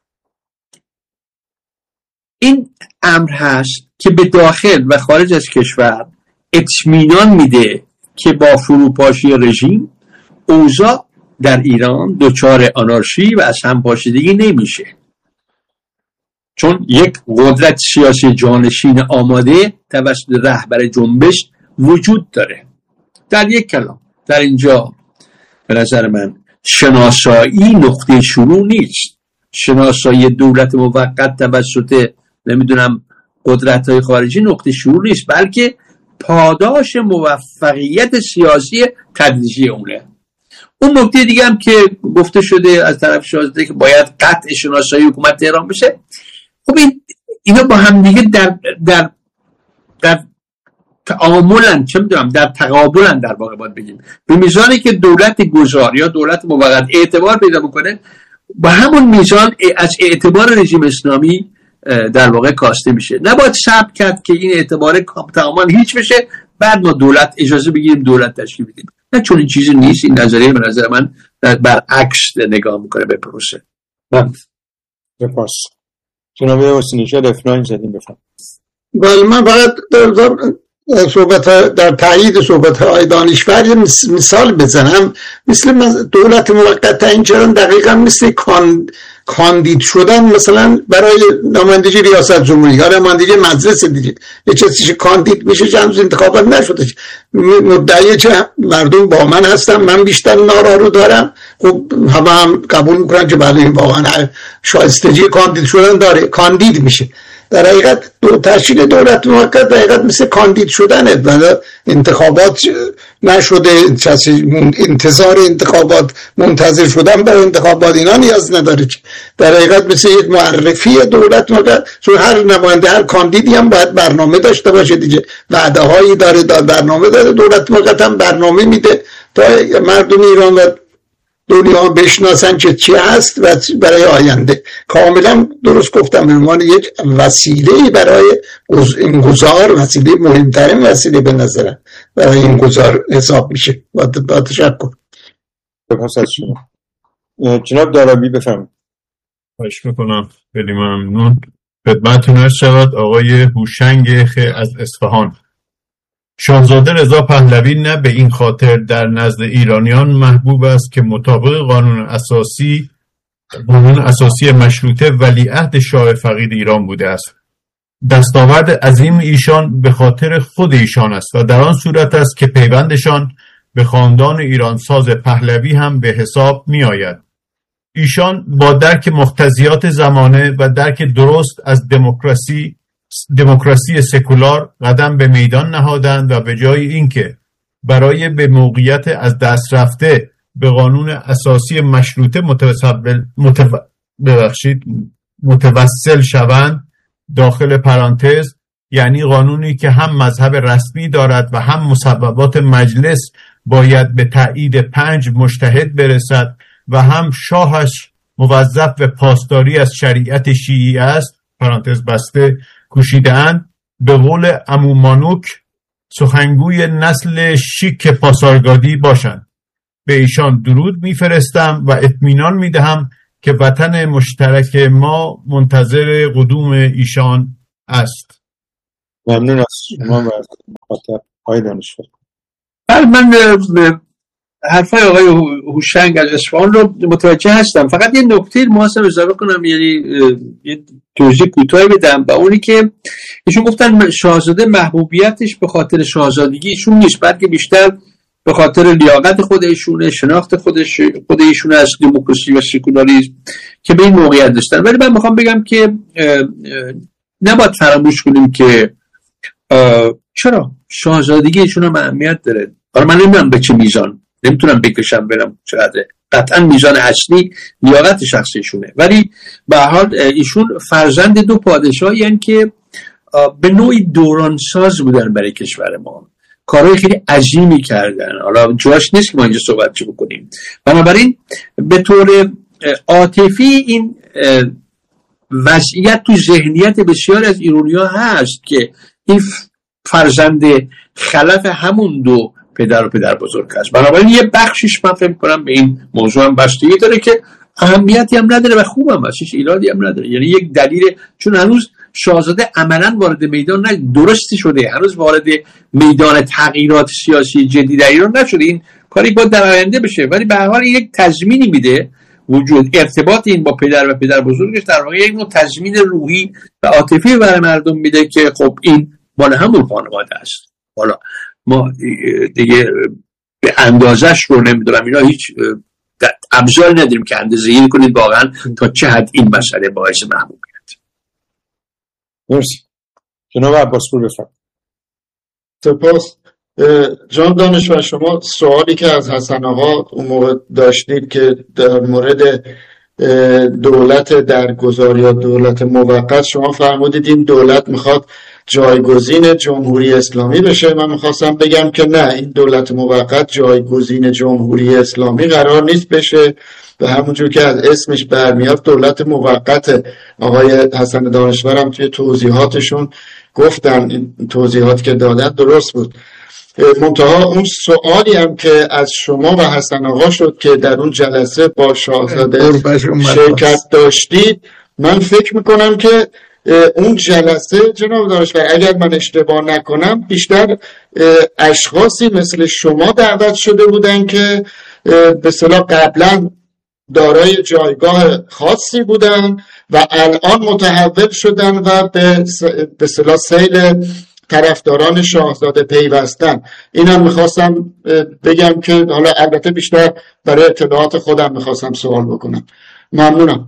این امر هست که به داخل و خارج از کشور اطمینان میده که با فروپاشی رژیم اوضاع در ایران دچار آنارشی و از هم پاشیدگی نمیشه، چون یک قدرت سیاسی جانشین آماده توسط رهبر جنبش وجود داره. در یک کلام در اینجا به نظر من شناسایی نقطه شروع نیست. شناسایی دولت موقت توسط نمیدونم قدرت‌های خارجی نقطه شروع نیست، بلکه پاداش موفقیت سیاسی تدریجی اونه. اون نکته دیگه هم که گفته شده از طرف شاهزاده که باید قطع شناسایی حکومت تهران بشه. خب این اینا با هم دیگه در در در تعاملن، چه میدونم در تقابلن، در واقع باید بگیم به میزانی که دولت گذار یا دولت موقت اعتبار پیدا بکنه با همون میزان از اعتبار رژیم اسلامی در واقع کاسته میشه. نباید صبر کرد که این اعتبار تماما هیچ بشه بعد ما دولت اجازه بگیریم دولت تشکیل بدیم. نه، چون این چیزی نیست. این نظریه به نظر من برعکس نگاه میکنه به پروسه. من بپاس جناب حسینی شاد افناین زدیم بفهم. بله، من فقط صحبت در تایید صحبت های دانشور یه مثال بزنم. مثل دولت موقت تعیین شدن دقیقا مثل کان کاندید شدن مثلا برای نمایندگی ریاست جمهوری یا نمایندگی مجلس دیگه. یه چیزی که کاندید میشه چند انتخابات نشده، مدعی چه مردم با من هستن، من بیشتر نارا رو دارم. خب همه هم قبول میکنن که بله این واقعا شایستگی کاندید شدن داره، کاندید میشه. در حقیقت دو تشکیل دولت موقت در حقیقت مثل کاندید شدنه و انتخابات نشده، انتظار انتخابات منتظر شدن برای انتخابات اینا نیاز نداره. در حقیقت مثل یک معرفی دولت موقت، چون هر نماینده هر کاندیدی هم باید برنامه داشته باشه دیگه، وعده هایی داره، برنامه داره. دولت موقت هم برنامه میده تا مردم ایران و دنیا بشناسن که چی هست و برای آینده. کاملا درست گفتم، به عنوان یک وسیله برای این گذار، وسیله مهمترین وسیله به نظرم برای این گذار حساب میشه. با تشکر. بپاس از شما جناب دارابی بفرمایید. خواهش میکنم. خیلی ممنون. خدمتتون عرض شود آقای هوشنگ خ از اصفهان. شاهزاده رضا پهلوی نه به این خاطر در نزد ایرانیان محبوب است که مطابق قانون اساسی قانون اساسی مشروطه ولیعهد شاه فقید ایران بوده است. دستاورد عظیم ایشان به خاطر خود ایشان است و در آن صورت است که پیوندشان به خاندان ایرانساز پهلوی هم به حساب می آید. ایشان با درک مقتضیات زمانه و درک درست از دموکراسی دموکراسی سکولار قدم به میدان نهادند و به جای اینکه برای به موقعیت از دست رفته به قانون اساسی مشروطه متو... ببخشید متوسل شوند، داخل پرانتز یعنی قانونی که هم مذهب رسمی دارد و هم مصوبات مجلس باید به تایید پنج مجتهد برسد و هم شاهش موظف به پاسداری از شریعت شیعی است، پرانتز بسته، کوشیده‌اند. به قول عمو مانوک سخنگوی نسل شیک پاسارگادی باشند. به ایشان درود میفرستم و اطمینان میدهم که وطن مشترک ما منتظر قدوم ایشان است. ممنون از شما و از مخاطب آقای دانشور. بله، من حرفای آقای هوشنگ از اصفهان رو متوجه هستم. فقط یه نکته مواستم اضافه کنم، یعنی یه توضیح کوتاهی بدم، و اونی که ایشون گفتن شاهزاده محبوبیتش به خاطر شاهزادگی ایشون نیست، بلکه بیشتر به خاطر لیاقت خود ایشونه، شناخت خودش خود ایشون از دموکراسی و سکولاریسم که به این موقعیت داشتن. ولی من میخوام بگم که نباید فراموش کنیم که چرا شاهزادگی ایشون هم اهمیت داره. حالا من نمیدونم به چه میزان، نمیتونم بکشم برم چقدر، قطعا میزان اصلی لیاقت شخصیشونه، ولی به هر حال ایشون فرزند دو پادشاهی هستند که به نوعی دورانساز بودن برای کشور ما، کارهای خیلی عظیمی کردن. حالا جاش نیست که ما اینجا صحبت چه بکنیم. بنابراین به طور عاطفی این وضعیت تو ذهنیت بسیار از ایرانی‌ها هست که این فرزند خلف همون دو پدر و پدر بزرگ است. بنابراین یه بخشش من فکر کنم به این موضوع هم بستگی داره که اهمیتی هم نداره و خوب هم هست، هیچ ایرادی هم نداره. یعنی یک دلیل، چون هنوز شاهزاده عملاً وارد میدان نه درستی شده، هنوز وارد میدان تغییرات سیاسی جدی در ایران نشده، این کاری باید در آینده بشه، ولی به هر حال یک تضمینی میده. وجود ارتباط این با پدر و پدر بزرگش در واقع یک نوع تضمین روحی و عاطفی برای مردم میده که خب این مال همون خانواده است. حالا ما دیگه به اندازش رو نمیدونم، اینا هیچ ابزاری نداریم که اندازه‌گیری کنید واقعا تا چه حد این مسئله باعث محبوبیت. مرسی. جناب عباسپور بفرمایید. سپاس. جناب دانشور، شما سوالی که از حسن آقا اون موقع داشتید که در مورد دولت درگذار یا دولت موقت، شما فرمودید این دولت میخواد جایگزین جمهوری اسلامی بشه. من میخواستم بگم که نه، این دولت موقت جایگزین جمهوری اسلامی قرار نیست بشه. به همونجور که از اسمش برمیاد دولت موقت، آقای حسن دانشور هم توی توضیحاتشون گفتن، این توضیحات که دادن درست بود. منتها اون سوالی هم که از شما و حسن آقا شد که در اون جلسه با شاهزاده شرکت داشتید، من فکر میکنم که اون جلسه جناب دانشور، اگر من اشتباه نکنم، بیشتر اشخاصی مثل شما دعوت شده بودن که به اصطلاح قبلا دارای جایگاه خاصی بودن و الان متحول شدن و به اصطلاح سیل طرفداران شاهزاده پیوستن. اینم میخواستم بگم که حالا البته بیشتر برای اطلاعات خودم میخواستم سوال بکنم. ممنونم.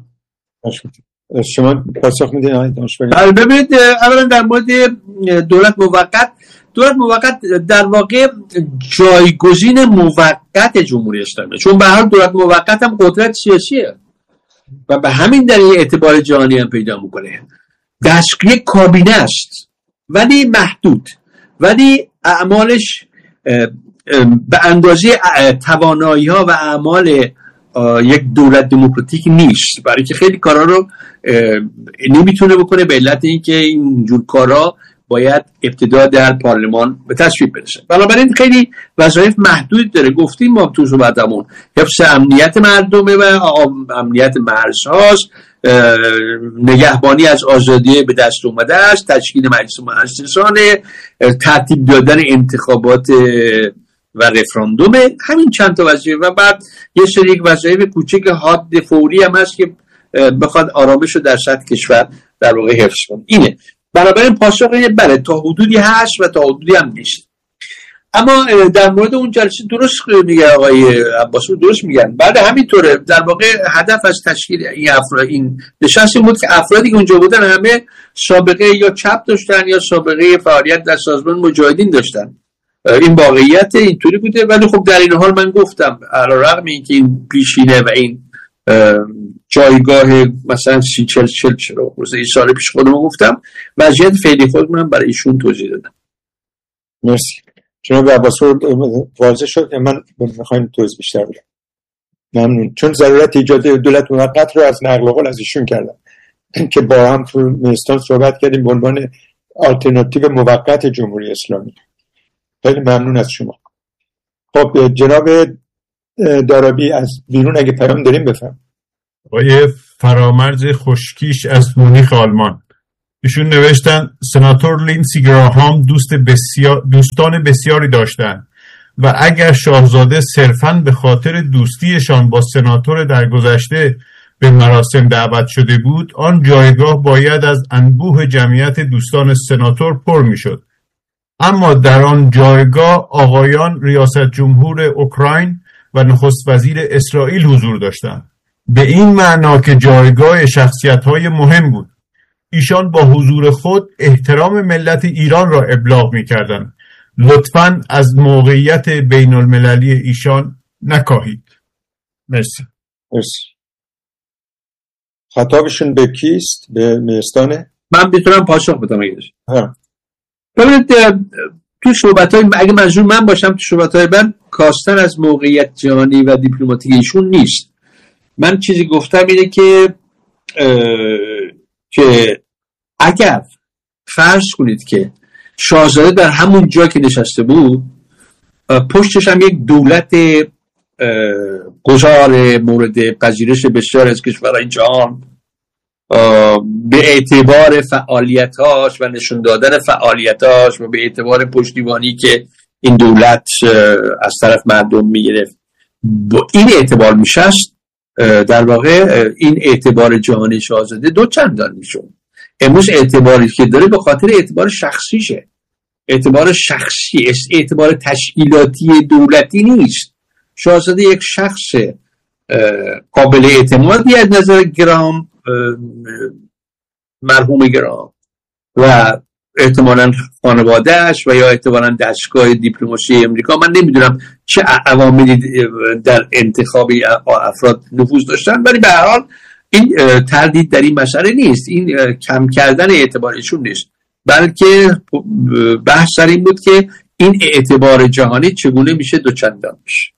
شما پاسخ میدین آقای دانشور؟ بله، ببینید، اولا در مورد دولت موقت، دولت موقت در واقع جایگزین موقت جمهوری اسلامی، چون به هر حال دولت موقت هم قدرت سیاسیه و به همین دلیل اعتبار جهانی هم پیدا میکنه. دستگیر کابینه است ولی محدود، ولی اعمالش به اندازه توانایی ها و اعمال یک دولت دموکراتیک نیست، برای که خیلی کارا رو نمیتونه بکنه به علت اینکه اینجور کارا باید ابتدا در پارلمان به تصویب برسه. بنابراین خیلی وظایف محدود داره. گفتیم ما تو صحبتمون حفظ امنیت مردمه و امنیت مرزهاست، نگهبانی از آزادی به دست اومده است، تشکیل مجلس مؤسسانه، ترتیب دادن انتخابات و رفراندوم، همین چند تا وظیفه و بعد یه سری وظایف کوچیک حاد فوری هم هست که بخواد آرامش رو در سطح کشور در واقع حفظ کنه. اینه. بنابراین پاسخ اینه بله، تا حدودی هست و تا حدودی هم نیست. اما در مورد اون جلسه درست میگه آقای عباسپور، درست میگن. بعد همینطوره در واقع هدف از تشکیل این افراد این نشست بود که افرادی که اونجا بودن همه سابقه یا چپ داشتن یا سابقه فعالیت در سازمان مجاهدین داشتن. این واقعیت اینطوری بوده. ولی خب در این حال من گفتم علیرغم اینکه این پیشینه و این جایگاه مثلا سی چل چل چرا روزه این سال پیش خودم گفتم، وضعیت فعلی خودمونم برای ایشون توضیح دادم. مرسی. جناب عباسپور واضح شد که من میخوایم توضیح بیشتر بدم. ممنون. چون ضرورت ایجاد دولت موقت رو از نقل قول از ایشون کردم که با هم تو مستان صحبت کردیم به عنوان آلترناتیو موقت جمهوری اسلامی. خیلی ممنون از شما. خب جناب دارابی از بیرون اگه پیام داریم بفهم. آقای فرامرز خشکیش از مونیخ آلمان، ایشون نوشتن سناتور لینسی گراهام دوست بسیار دوستان بسیاری داشتند و اگر شاهزاده صرفاً به خاطر دوستیشان با سناتور درگذشته به مراسم دعوت شده بود، آن جایگاه باید از انبوه جمعیت دوستان سناتور پر میشد. اما در آن جایگاه آقایان ریاست جمهور اوکراین و نخست وزیر اسرائیل حضور داشتند، به این معنا که جایگاه شخصیت‌های مهم بود. ایشان با حضور خود احترام ملت ایران را ابلاغ می‌کردند. لطفاً از موقعیت بین المللی ایشان نکاهید. مرسی. مرسی. خطابشون به کیست؟ به مهستانه؟ من میتونم پاسخ بدم اگه داشت. ها. ببینید تو صحبت‌های اگه منظور من باشم تو صحبت‌های من کاستن از موقعیت جهانی و دیپلماتیک ایشون نیست. من چیزی گفتم اینه که که اگر فرض کنید که شاهزاده در همون جا که نشسته بود پشتش هم یک دولت گذار مورد پذیرش بسیار از کشورهای جهان به اعتبار فعالیتاش و نشون دادن فعالیتاش و به اعتبار پشتیبانی که این دولت از طرف مردم میگرفت با این اعتبار میشست، در واقع این اعتبار جهانی شاهزاده دو چندان میشون. امروز اعتباری که داره به خاطر اعتبار شخصیشه، اعتبار شخصی، اعتبار تشکیلاتی دولتی نیست. شاهزاده یک شخص قابل اعتمادی از نظر گرام، مرحوم گرام و احتمالاً خانوادهش و یا احتمالاً دستگاه دیپلماسی امریکا، من نمیدونم چه عواملی در انتخاب افراد نفوذ داشتن، ولی به هر حال این تردید در این مسئله نیست. این کم کردن اعتبارشون نیست، بلکه بحث سر این بود که این اعتبار جهانی چگونه میشه دوچندان بشه.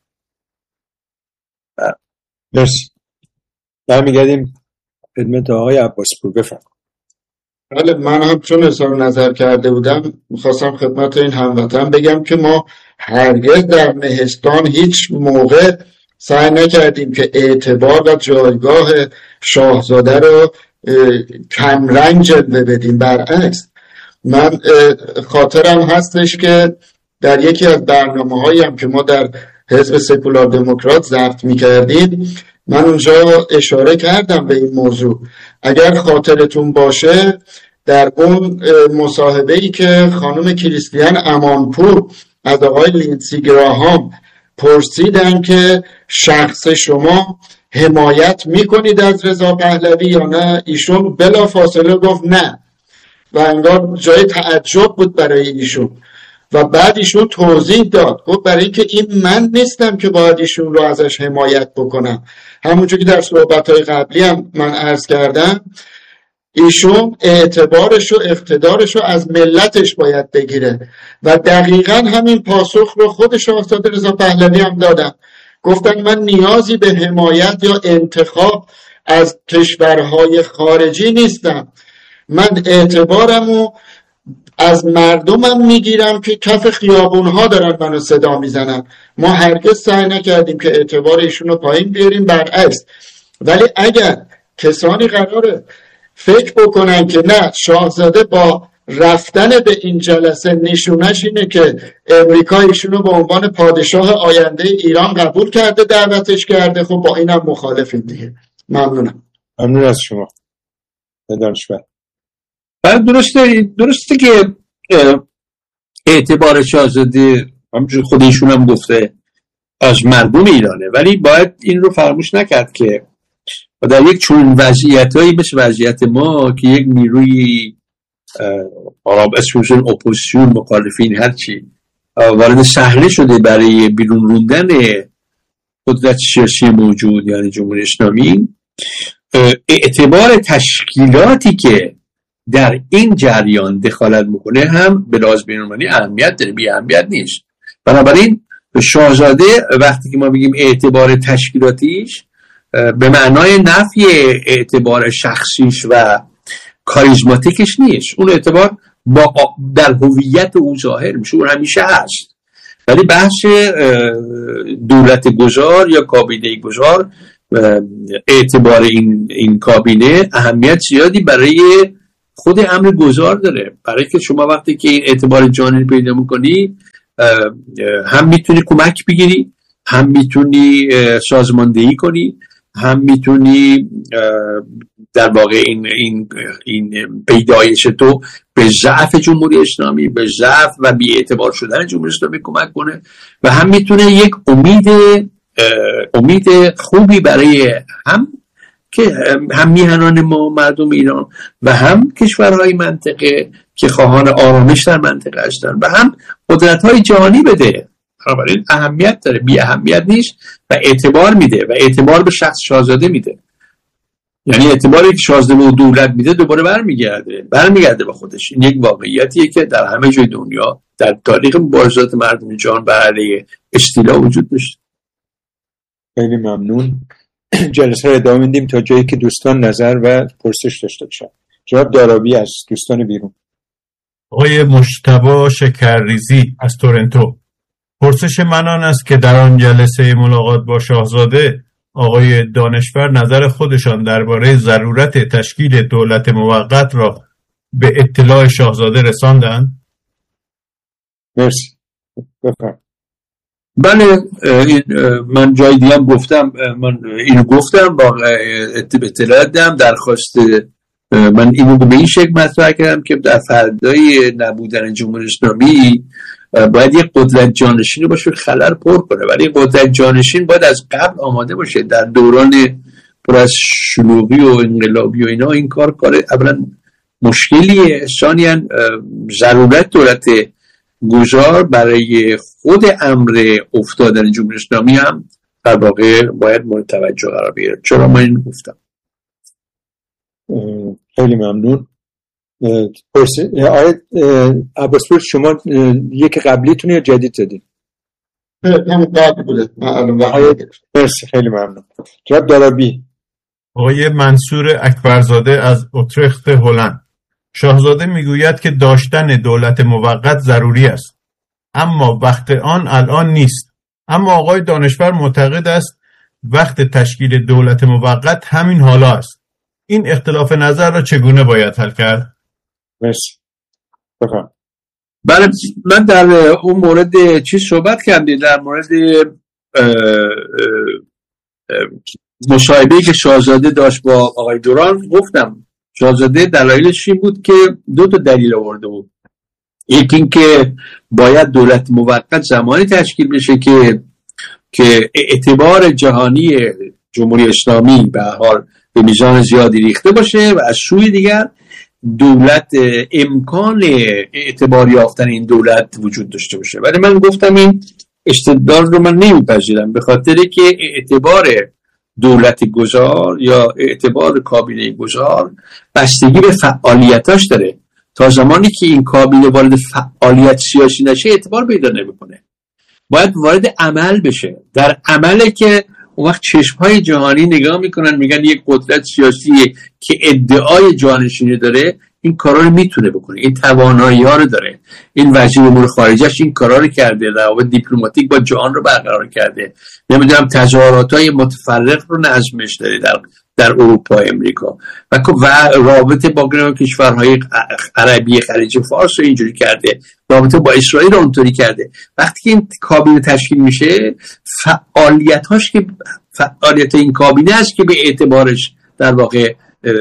مرسی. برمیگردیم خدمت آقای عباسپور. بفرمایید. بله، من هم چون اظهار نظر کرده بودم میخواستم خدمت این هموطن بگم که ما هرگز در مهستان هیچ موقع سعی نکردیم که اعتبار و جایگاه شاهزاده رو کمرنگ جلوه بدیم. برعکس، من خاطرم هستش که در یکی از برنامه‌هایی هم که ما در حزب سکولار دموکرات ضبط می‌کردیم، من اونجا اشاره کردم به این موضوع. اگر خاطرتون باشه در اون مصاحبه‌ای که خانم کریستیان امانپور از آقای لینسی گراهام پرسیدن که شخص شما حمایت میکنید از رضا پهلوی یا نه، ایشون بلا فاصله گفت نه و انگار جای تعجب بود برای ایشون و بعد ایشون توضیح داد، گفت برای اینکه این من نیستم که باید ایشون رو ازش حمایت بکنم. همونجور که در صحبت‌های قبلی هم من عرض کردم، ایشون اعتبارش و اقتدارش رو از ملتش باید بگیره و دقیقاً همین پاسخ رو خود شاهزاده رضا پهلوی هم دادن. گفتن من نیازی به حمایت یا انتخاب از کشورهای خارجی نیستم، من اعتبارم رو از مردمم میگیرم که کف خیابونها دارن منو صدا میزنن. ما هرگز سعی نکردیم که اعتبار ایشون رو پایین بیاریم، برعکس. ولی اگر کسانی قراره فکر بکنن که نه، شاهزاده با رفتن به این جلسه نشونش اینه که امریکا ایشون رو به عنوان پادشاه آینده ایران قبول کرده، دعوتش کرده، خب با اینم مخالفیم دیگه. ممنونم. ممنون از شما دانشور. بعد درسته درسته که اعتبار شاهزاده همونجور خود ایشون هم گفته از مردم ایرانه، ولی باید این رو فراموش نکرد که در یک چون وضعیتایی مثل وضعیت ما که یک نیروی آراب اسمشون اپوزیسیون، مخالفین، هرچی وارد صحنه شده برای بیرون روندن قدرت سیاسی موجود یعنی جمهوری اسلامی، اعتبار تشکیلاتی که در این جریان دخالت میکنه هم به لحاظ بین‌المللی اهمیت داره، بی اهمیت نیست. بنابراین شاهزاده وقتی که ما بگیم اعتبار تشکیلاتیش به معنای نفی اعتبار شخصیش و کاریزماتیکش نیست. اون اعتبار با در هویت او ظاهر میشه، اون همیشه هست. ولی بحث دولت گذار یا کابینه گذار، اعتبار این این کابینه اهمیت زیادی برای خود امر گذار داره، برای که شما وقتی که این اعتبار جانی پیدا میکنی هم میتونی کمک بگیری، هم میتونی سازماندهی کنی، هم میتونی در واقع این این این پیدایش تو به ضعف جمهوری اسلامی، به ضعف و بی اعتبار شدن جمهوری اسلامی کمک کنه و هم میتونه یک امید امید خوبی برای هم که هم میهنان ما مردم ایران و هم کشورهای منطقه که خواهان آرامش در منطقه هستن و هم قدرت‌های جهانی بده. بنابراین اهمیت داره، بی اهمیت نیست و اعتبار میده و اعتبار به شخص شاهزاده میده. یعنی اعتباری که شاهزاده و دولت میده دوباره برمیگرده برمیگرده به خودش. این یک واقعیتیه که در همه جای دنیا در تاریخ مبارزات مردم جهان بر علیه استیلا وجود داشت. خیلی ممنون. جلسه رو ادامه میدیم تا جایی که دوستان نظر و پرسش داشته باشن. جناب دارابی از دوستان بیرون. آقای مجتبی شکرریزی از تورنتو، پرسش من آن است که در آن جلسه ملاقات با شاهزاده آقای دانشور نظر خودشان درباره ضرورت تشکیل دولت موقت را به اطلاع شاهزاده رساندند؟ مرسی. بفرمایید. بله، من جای دیگه هم گفتم، من اینو گفتم واقعا اطلاع دادم، درخواست من اینو به این شکل مطرح کردم که در فردای نبودن جمهوری اسلامی باید یک قدرت جانشین باشه خلل پر کنه، ولی قدرت جانشین باید از قبل آماده باشه. در دوران پر از شلوغی و انقلابی و اینا این کار کار اولا مشکلیه، ثانیاً ضرورت دولت گذار برای خود امر افتادن جمهوری اسلامی هم در واقع باید مورد توجه قرار بگیره. چرا من این گفتم؟ خیلی ممنون. پرسه آقای عباسپور، شما یک قبلیتون یا جدید زدید؟ هم قبل بوده. مرسی، خیلی ممنون. جناب دارابی. آقای منصور اکبرزاده از اوترخت هلند، شاهزاده میگوید که داشتن دولت موقت ضروری است، اما وقت آن الان نیست. اما آقای دانشور معتقد است وقت تشکیل دولت موقت همین حالا است. این اختلاف نظر را چگونه باید حل کرد؟ مرسی. بفرمایید. بله، من در اون مورد چیز صحبت کردم، در مورد مصاحبه‌ای که شاهزاده داشت با آقای دوران گفتم. شاهزاده دلایلش این بود که دو تا دلیل آورده بود. یکی این که باید دولت موقت زمانی تشکیل بشه که که اعتبار جهانی جمهوری اسلامی به هر حال به میزان زیادی ریخته باشه و از سوی دیگر دولت امکان اعتبار یافتن این دولت وجود داشته باشه. ولی من گفتم این استدلال رو من نمیپذیرم، به خاطری که اعتبار دولت گذار یا اعتبار کابینه گذار بستگی به فعالیتاش داره. تا زمانی که این کابینه وارد فعالیت سیاسی نشه اعتبار پیدا نمیکنه. باید وارد عمل بشه. در عمله که اون وقت چشمهای جهانی نگاه میکنن، میگن یک قدرت سیاسی که ادعای جانشینی داره این کارا رو میتونه بکنه، این توانایی ها رو داره. این وزیر امور خارجه‌اش این کارا رو کرده، روابط دیپلماتیک با جهان رو برقرار کرده، نمیدونم تظاهرات‌های متفرق رو نظمش داره در در اروپا، امریکا و رابطه با کشورهای عربی خلیج فارس رو اینجوری کرده، رابطه با اسرائیل رو اونطوری کرده. وقتی که این کابینه تشکیل میشه فعالیت‌هاش که فعالیت این کابینه است که به اعتبارش در واقع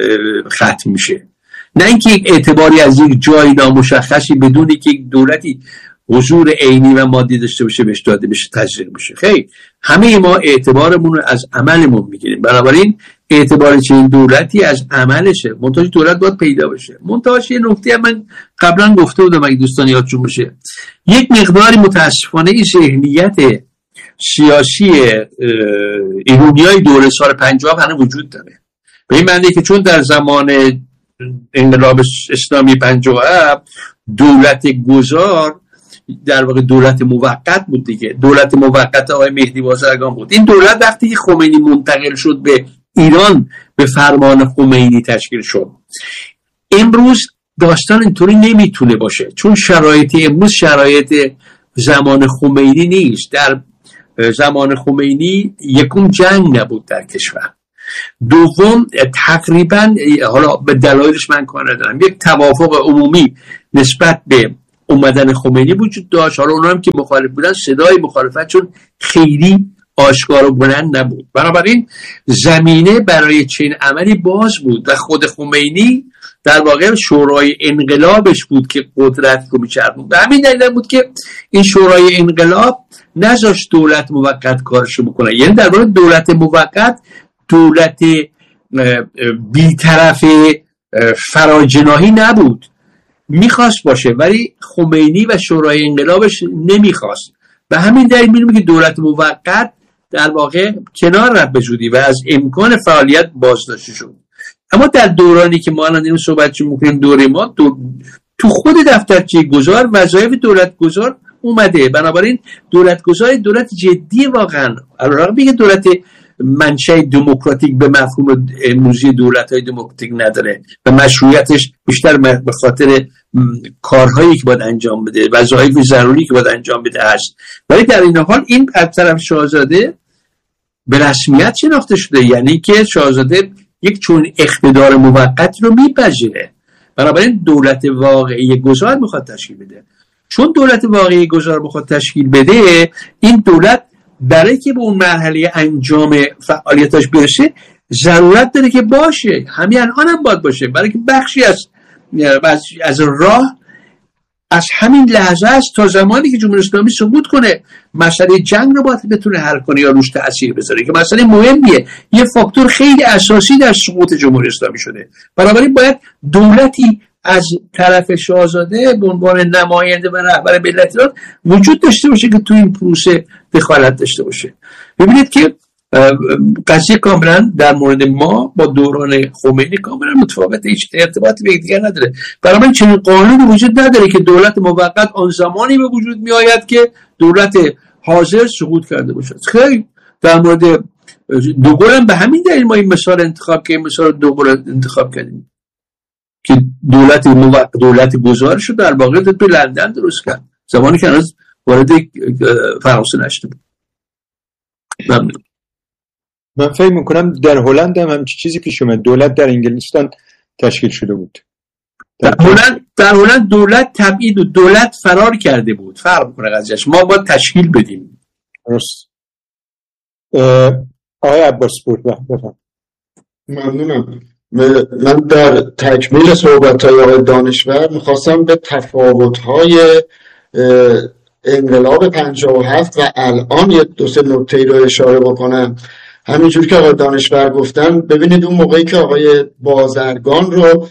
ختم میشه، نه اینکه یک اعتباری از یک جای نامشخصی بدون که یک دولتی حضور عینی و مادی داشته باشه بهش داده بشه تشریح بشه. خیلی همه ما اعتبارمون رو از عملمون میگیریم، بنابراین اعتبار چنین دولتی از عملشه. منتهاش دولت باید پیدا بشه. منتهاش یه نکته من قبلا گفته بودم اگه دوستان یادشون باشه، یک مقداری متاسفانه ذهنیت سیاسی ایرانیای دوره سال پنجاه هنوز وجود داره، به این معنی که چون در زمان انقلاب اسلامی پنجاه دولت گذار در واقع دولت موقت بود دیگه، دولت موقت آقای مهدی بازرگان بود. این دولت وقتی خمینی منتقل شد به ایران به فرمان خمینی تشکیل شد. امروز داستان اینطوری نمیتونه باشه، چون شرایط امروز شرایط زمان خمینی نیست. در زمان خمینی یکم جنگ نبود در کشور، دوم تقریبا، حالا به دلایلش من کار ندارم، یک توافق عمومی نسبت به اومدن خمینی وجود داشت. حالا اونها هم که مخالف بودن صدای مخالفتشون خیلی آشکار و بلند نبود، بنابراین زمینه برای چنین عملی باز بود و خود خمینی در واقع شورای انقلابش بود که قدرت رو میچرخوند. به همین دلیل بود که این شورای انقلاب نذاشت دولت موقت کارشو بکنه. یعنی در واقع دولت موقت دولت بی‌طرف فراجناحی نبود، میخواست باشه ولی خمینی و شورای انقلابش نمیخواست. به همین دلیل می‌بینیم که دولت موقت در واقع کنار رفت به زودی و از امکان فعالیت بازداشته شد. اما در دورانی که ما الان اینو صحبتش می‌کنیم، دوره ما دو... تو خود دفترچه گذار وظایف دولت گذار اومده، بنابراین دولت گذار دولت جدی واقعا، علاوه بر دولت منشأ دموکراتیک به مفهوم امروزی دولت‌های دموکراتیک نداره و مشروعیتش بیشتر به خاطر کارهایی که باید انجام بده، وظایف ضروری که باید انجام بده هست. ولی در این حال این از طرف شاهزاده به رسمیت شناخته شده، یعنی که شاهزاده یک چون اقتدار موقت رو میپذیره، بنابراین دولت واقعی گذار میخواد تشکیل بده. چون دولت واقعی گذار میخواد تشکیل بده، این دولت برای که به اون مرحله انجام فعالیتاش برسه ضرورت داره که باشه، همین الان هم باید باشه، برای که بخشی از از, از راه از همین لحظه است تا زمانی که جمهوری اسلامی سقوط کنه مسئله جنگ رو باید بتونه حل کنه یا روش تأثیر بذاره، که مسئله مهمیه، یه فاکتور خیلی اساسی در سقوط جمهوری اسلامی شده. بنابراین باید دولتی از طرف شاهزاده به عنوان نماینده و رهبر ملت ایران وجود داشته باشه که تو این پروسه دخالت داشته باشه. ببینید که قضیه کاملا در مورد ما با دوران خمینی کاملا متفاوته، هیچ ارتباطی به دیگر نداره. برای من چنین قانونی وجود نداره که دولت موقت آن زمانی به وجود می آید که دولت حاضر سقوط کرده باشه. خیلی در مورد دوگل هم به همین دلیل ما این مثال انتخاب کردیم، مثال دوگل انتخاب کردیم که دولت موقت دولت گذار شد در واقع تو لندن درست کرد زمانی که هنوز وارد فرانسه نشده بود. ممنون. من فکر میکنم در هلند هم همچین چیزی پیش اومد، دولت در انگلستان تشکیل شده بود. در هلند در هلند دولت تبعید و دولت فرار کرده بود، فرق میکنه قضیهش. ما باید تشکیل بدیم. درست. آقای عباس پور بفرمایید. ممنونم. من در تکمیل صحبت‌های آقای دانشور میخواستم به تفاوت‌های انقلاب پنجاه و هفت و الان یه دو سه نکته رو اشاره بکنم. همینجور که آقای دانشور گفتن، ببینید اون موقعی که آقای بازرگان رو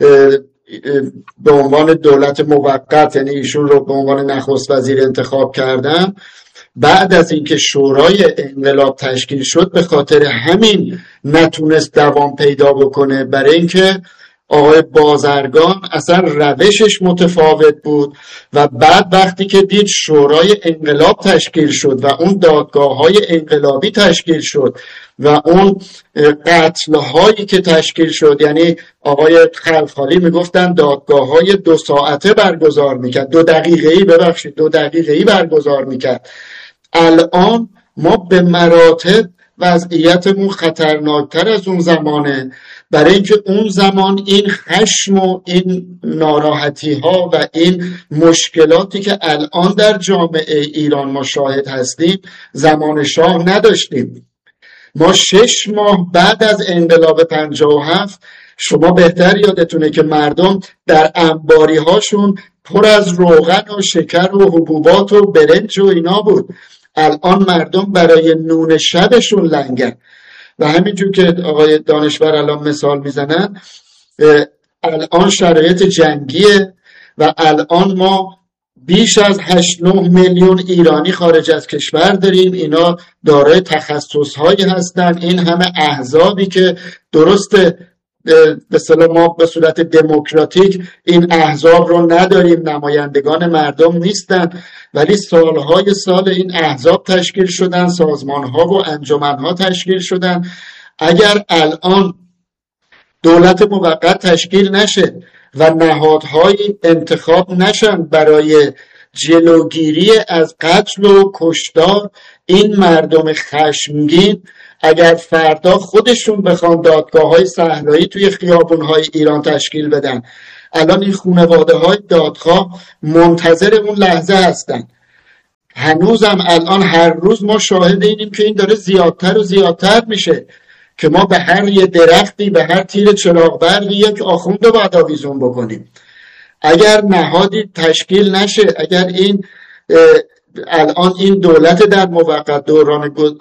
به عنوان دولت موقت، یعنی ایشون رو به عنوان نخست وزیر انتخاب کردن، بعد از اینکه شورای انقلاب تشکیل شد به خاطر همین نتونست دوام پیدا بکنه، برای اینکه آقای بازرگان اصلا روشش متفاوت بود و بعد وقتی که دید شورای انقلاب تشکیل شد و اون دادگاه‌های انقلابی تشکیل شد و اون قتل‌هایی که تشکیل شد، یعنی آقای خلخالی میگفتن دادگاه‌های دو ساعته برگزار میکرد، دو دقیقه‌ای ببخشید دو دقیقه‌ای برگزار میکرد. الان ما به مراتب وضعیتمون خطرناکتر از اون زمانه، برای اینکه اون زمان این خشم و این ناراحتی ها و این مشکلاتی که الان در جامعه ایران ما شاهد هستیم زمان شاه نداشتیم. ما شش ماه بعد از انقلاب پنجاه و هفت، شما بهتر یادتونه که مردم در انباری هاشون پر از روغن و شکر و حبوبات و برنج و اینا بود. الان مردم برای نون شبشون لنگن و همینجور که آقای دانشور الان مثال میزنن، الان شرایط جنگیه و الان ما بیش از هشت نه میلیون ایرانی خارج از کشور داریم. اینا دارای تخصص‌هایی هستن، این همه احزابی که درسته به اصطلاح ما به صورت دموکراتیک این احزاب رو نداریم، نمایندگان مردم نیستن، ولی سالهای سال این احزاب تشکیل شدن، سازمانها و انجمنها تشکیل شدن. اگر الان دولت موقت تشکیل نشه و نهادهای انتخاب نشن برای جلوگیری از قتل و کشتار این مردم خشمگین اگر فردا خودشون بخوان دادگاه‌های صحرایی توی خیابون‌های ایران تشکیل بدن، الان این خانواده‌های دادخواه منتظر اون لحظه هستن. هنوزم الان هر روز ما شاهد اینیم که این داره زیادتر و زیادتر میشه که ما به هر یه درختی، به هر تیر چراغ برقی یک آخوند رو باید آویزون بکنیم. اگر نهادی تشکیل نشه، اگر این الان این دولت در موقت دوران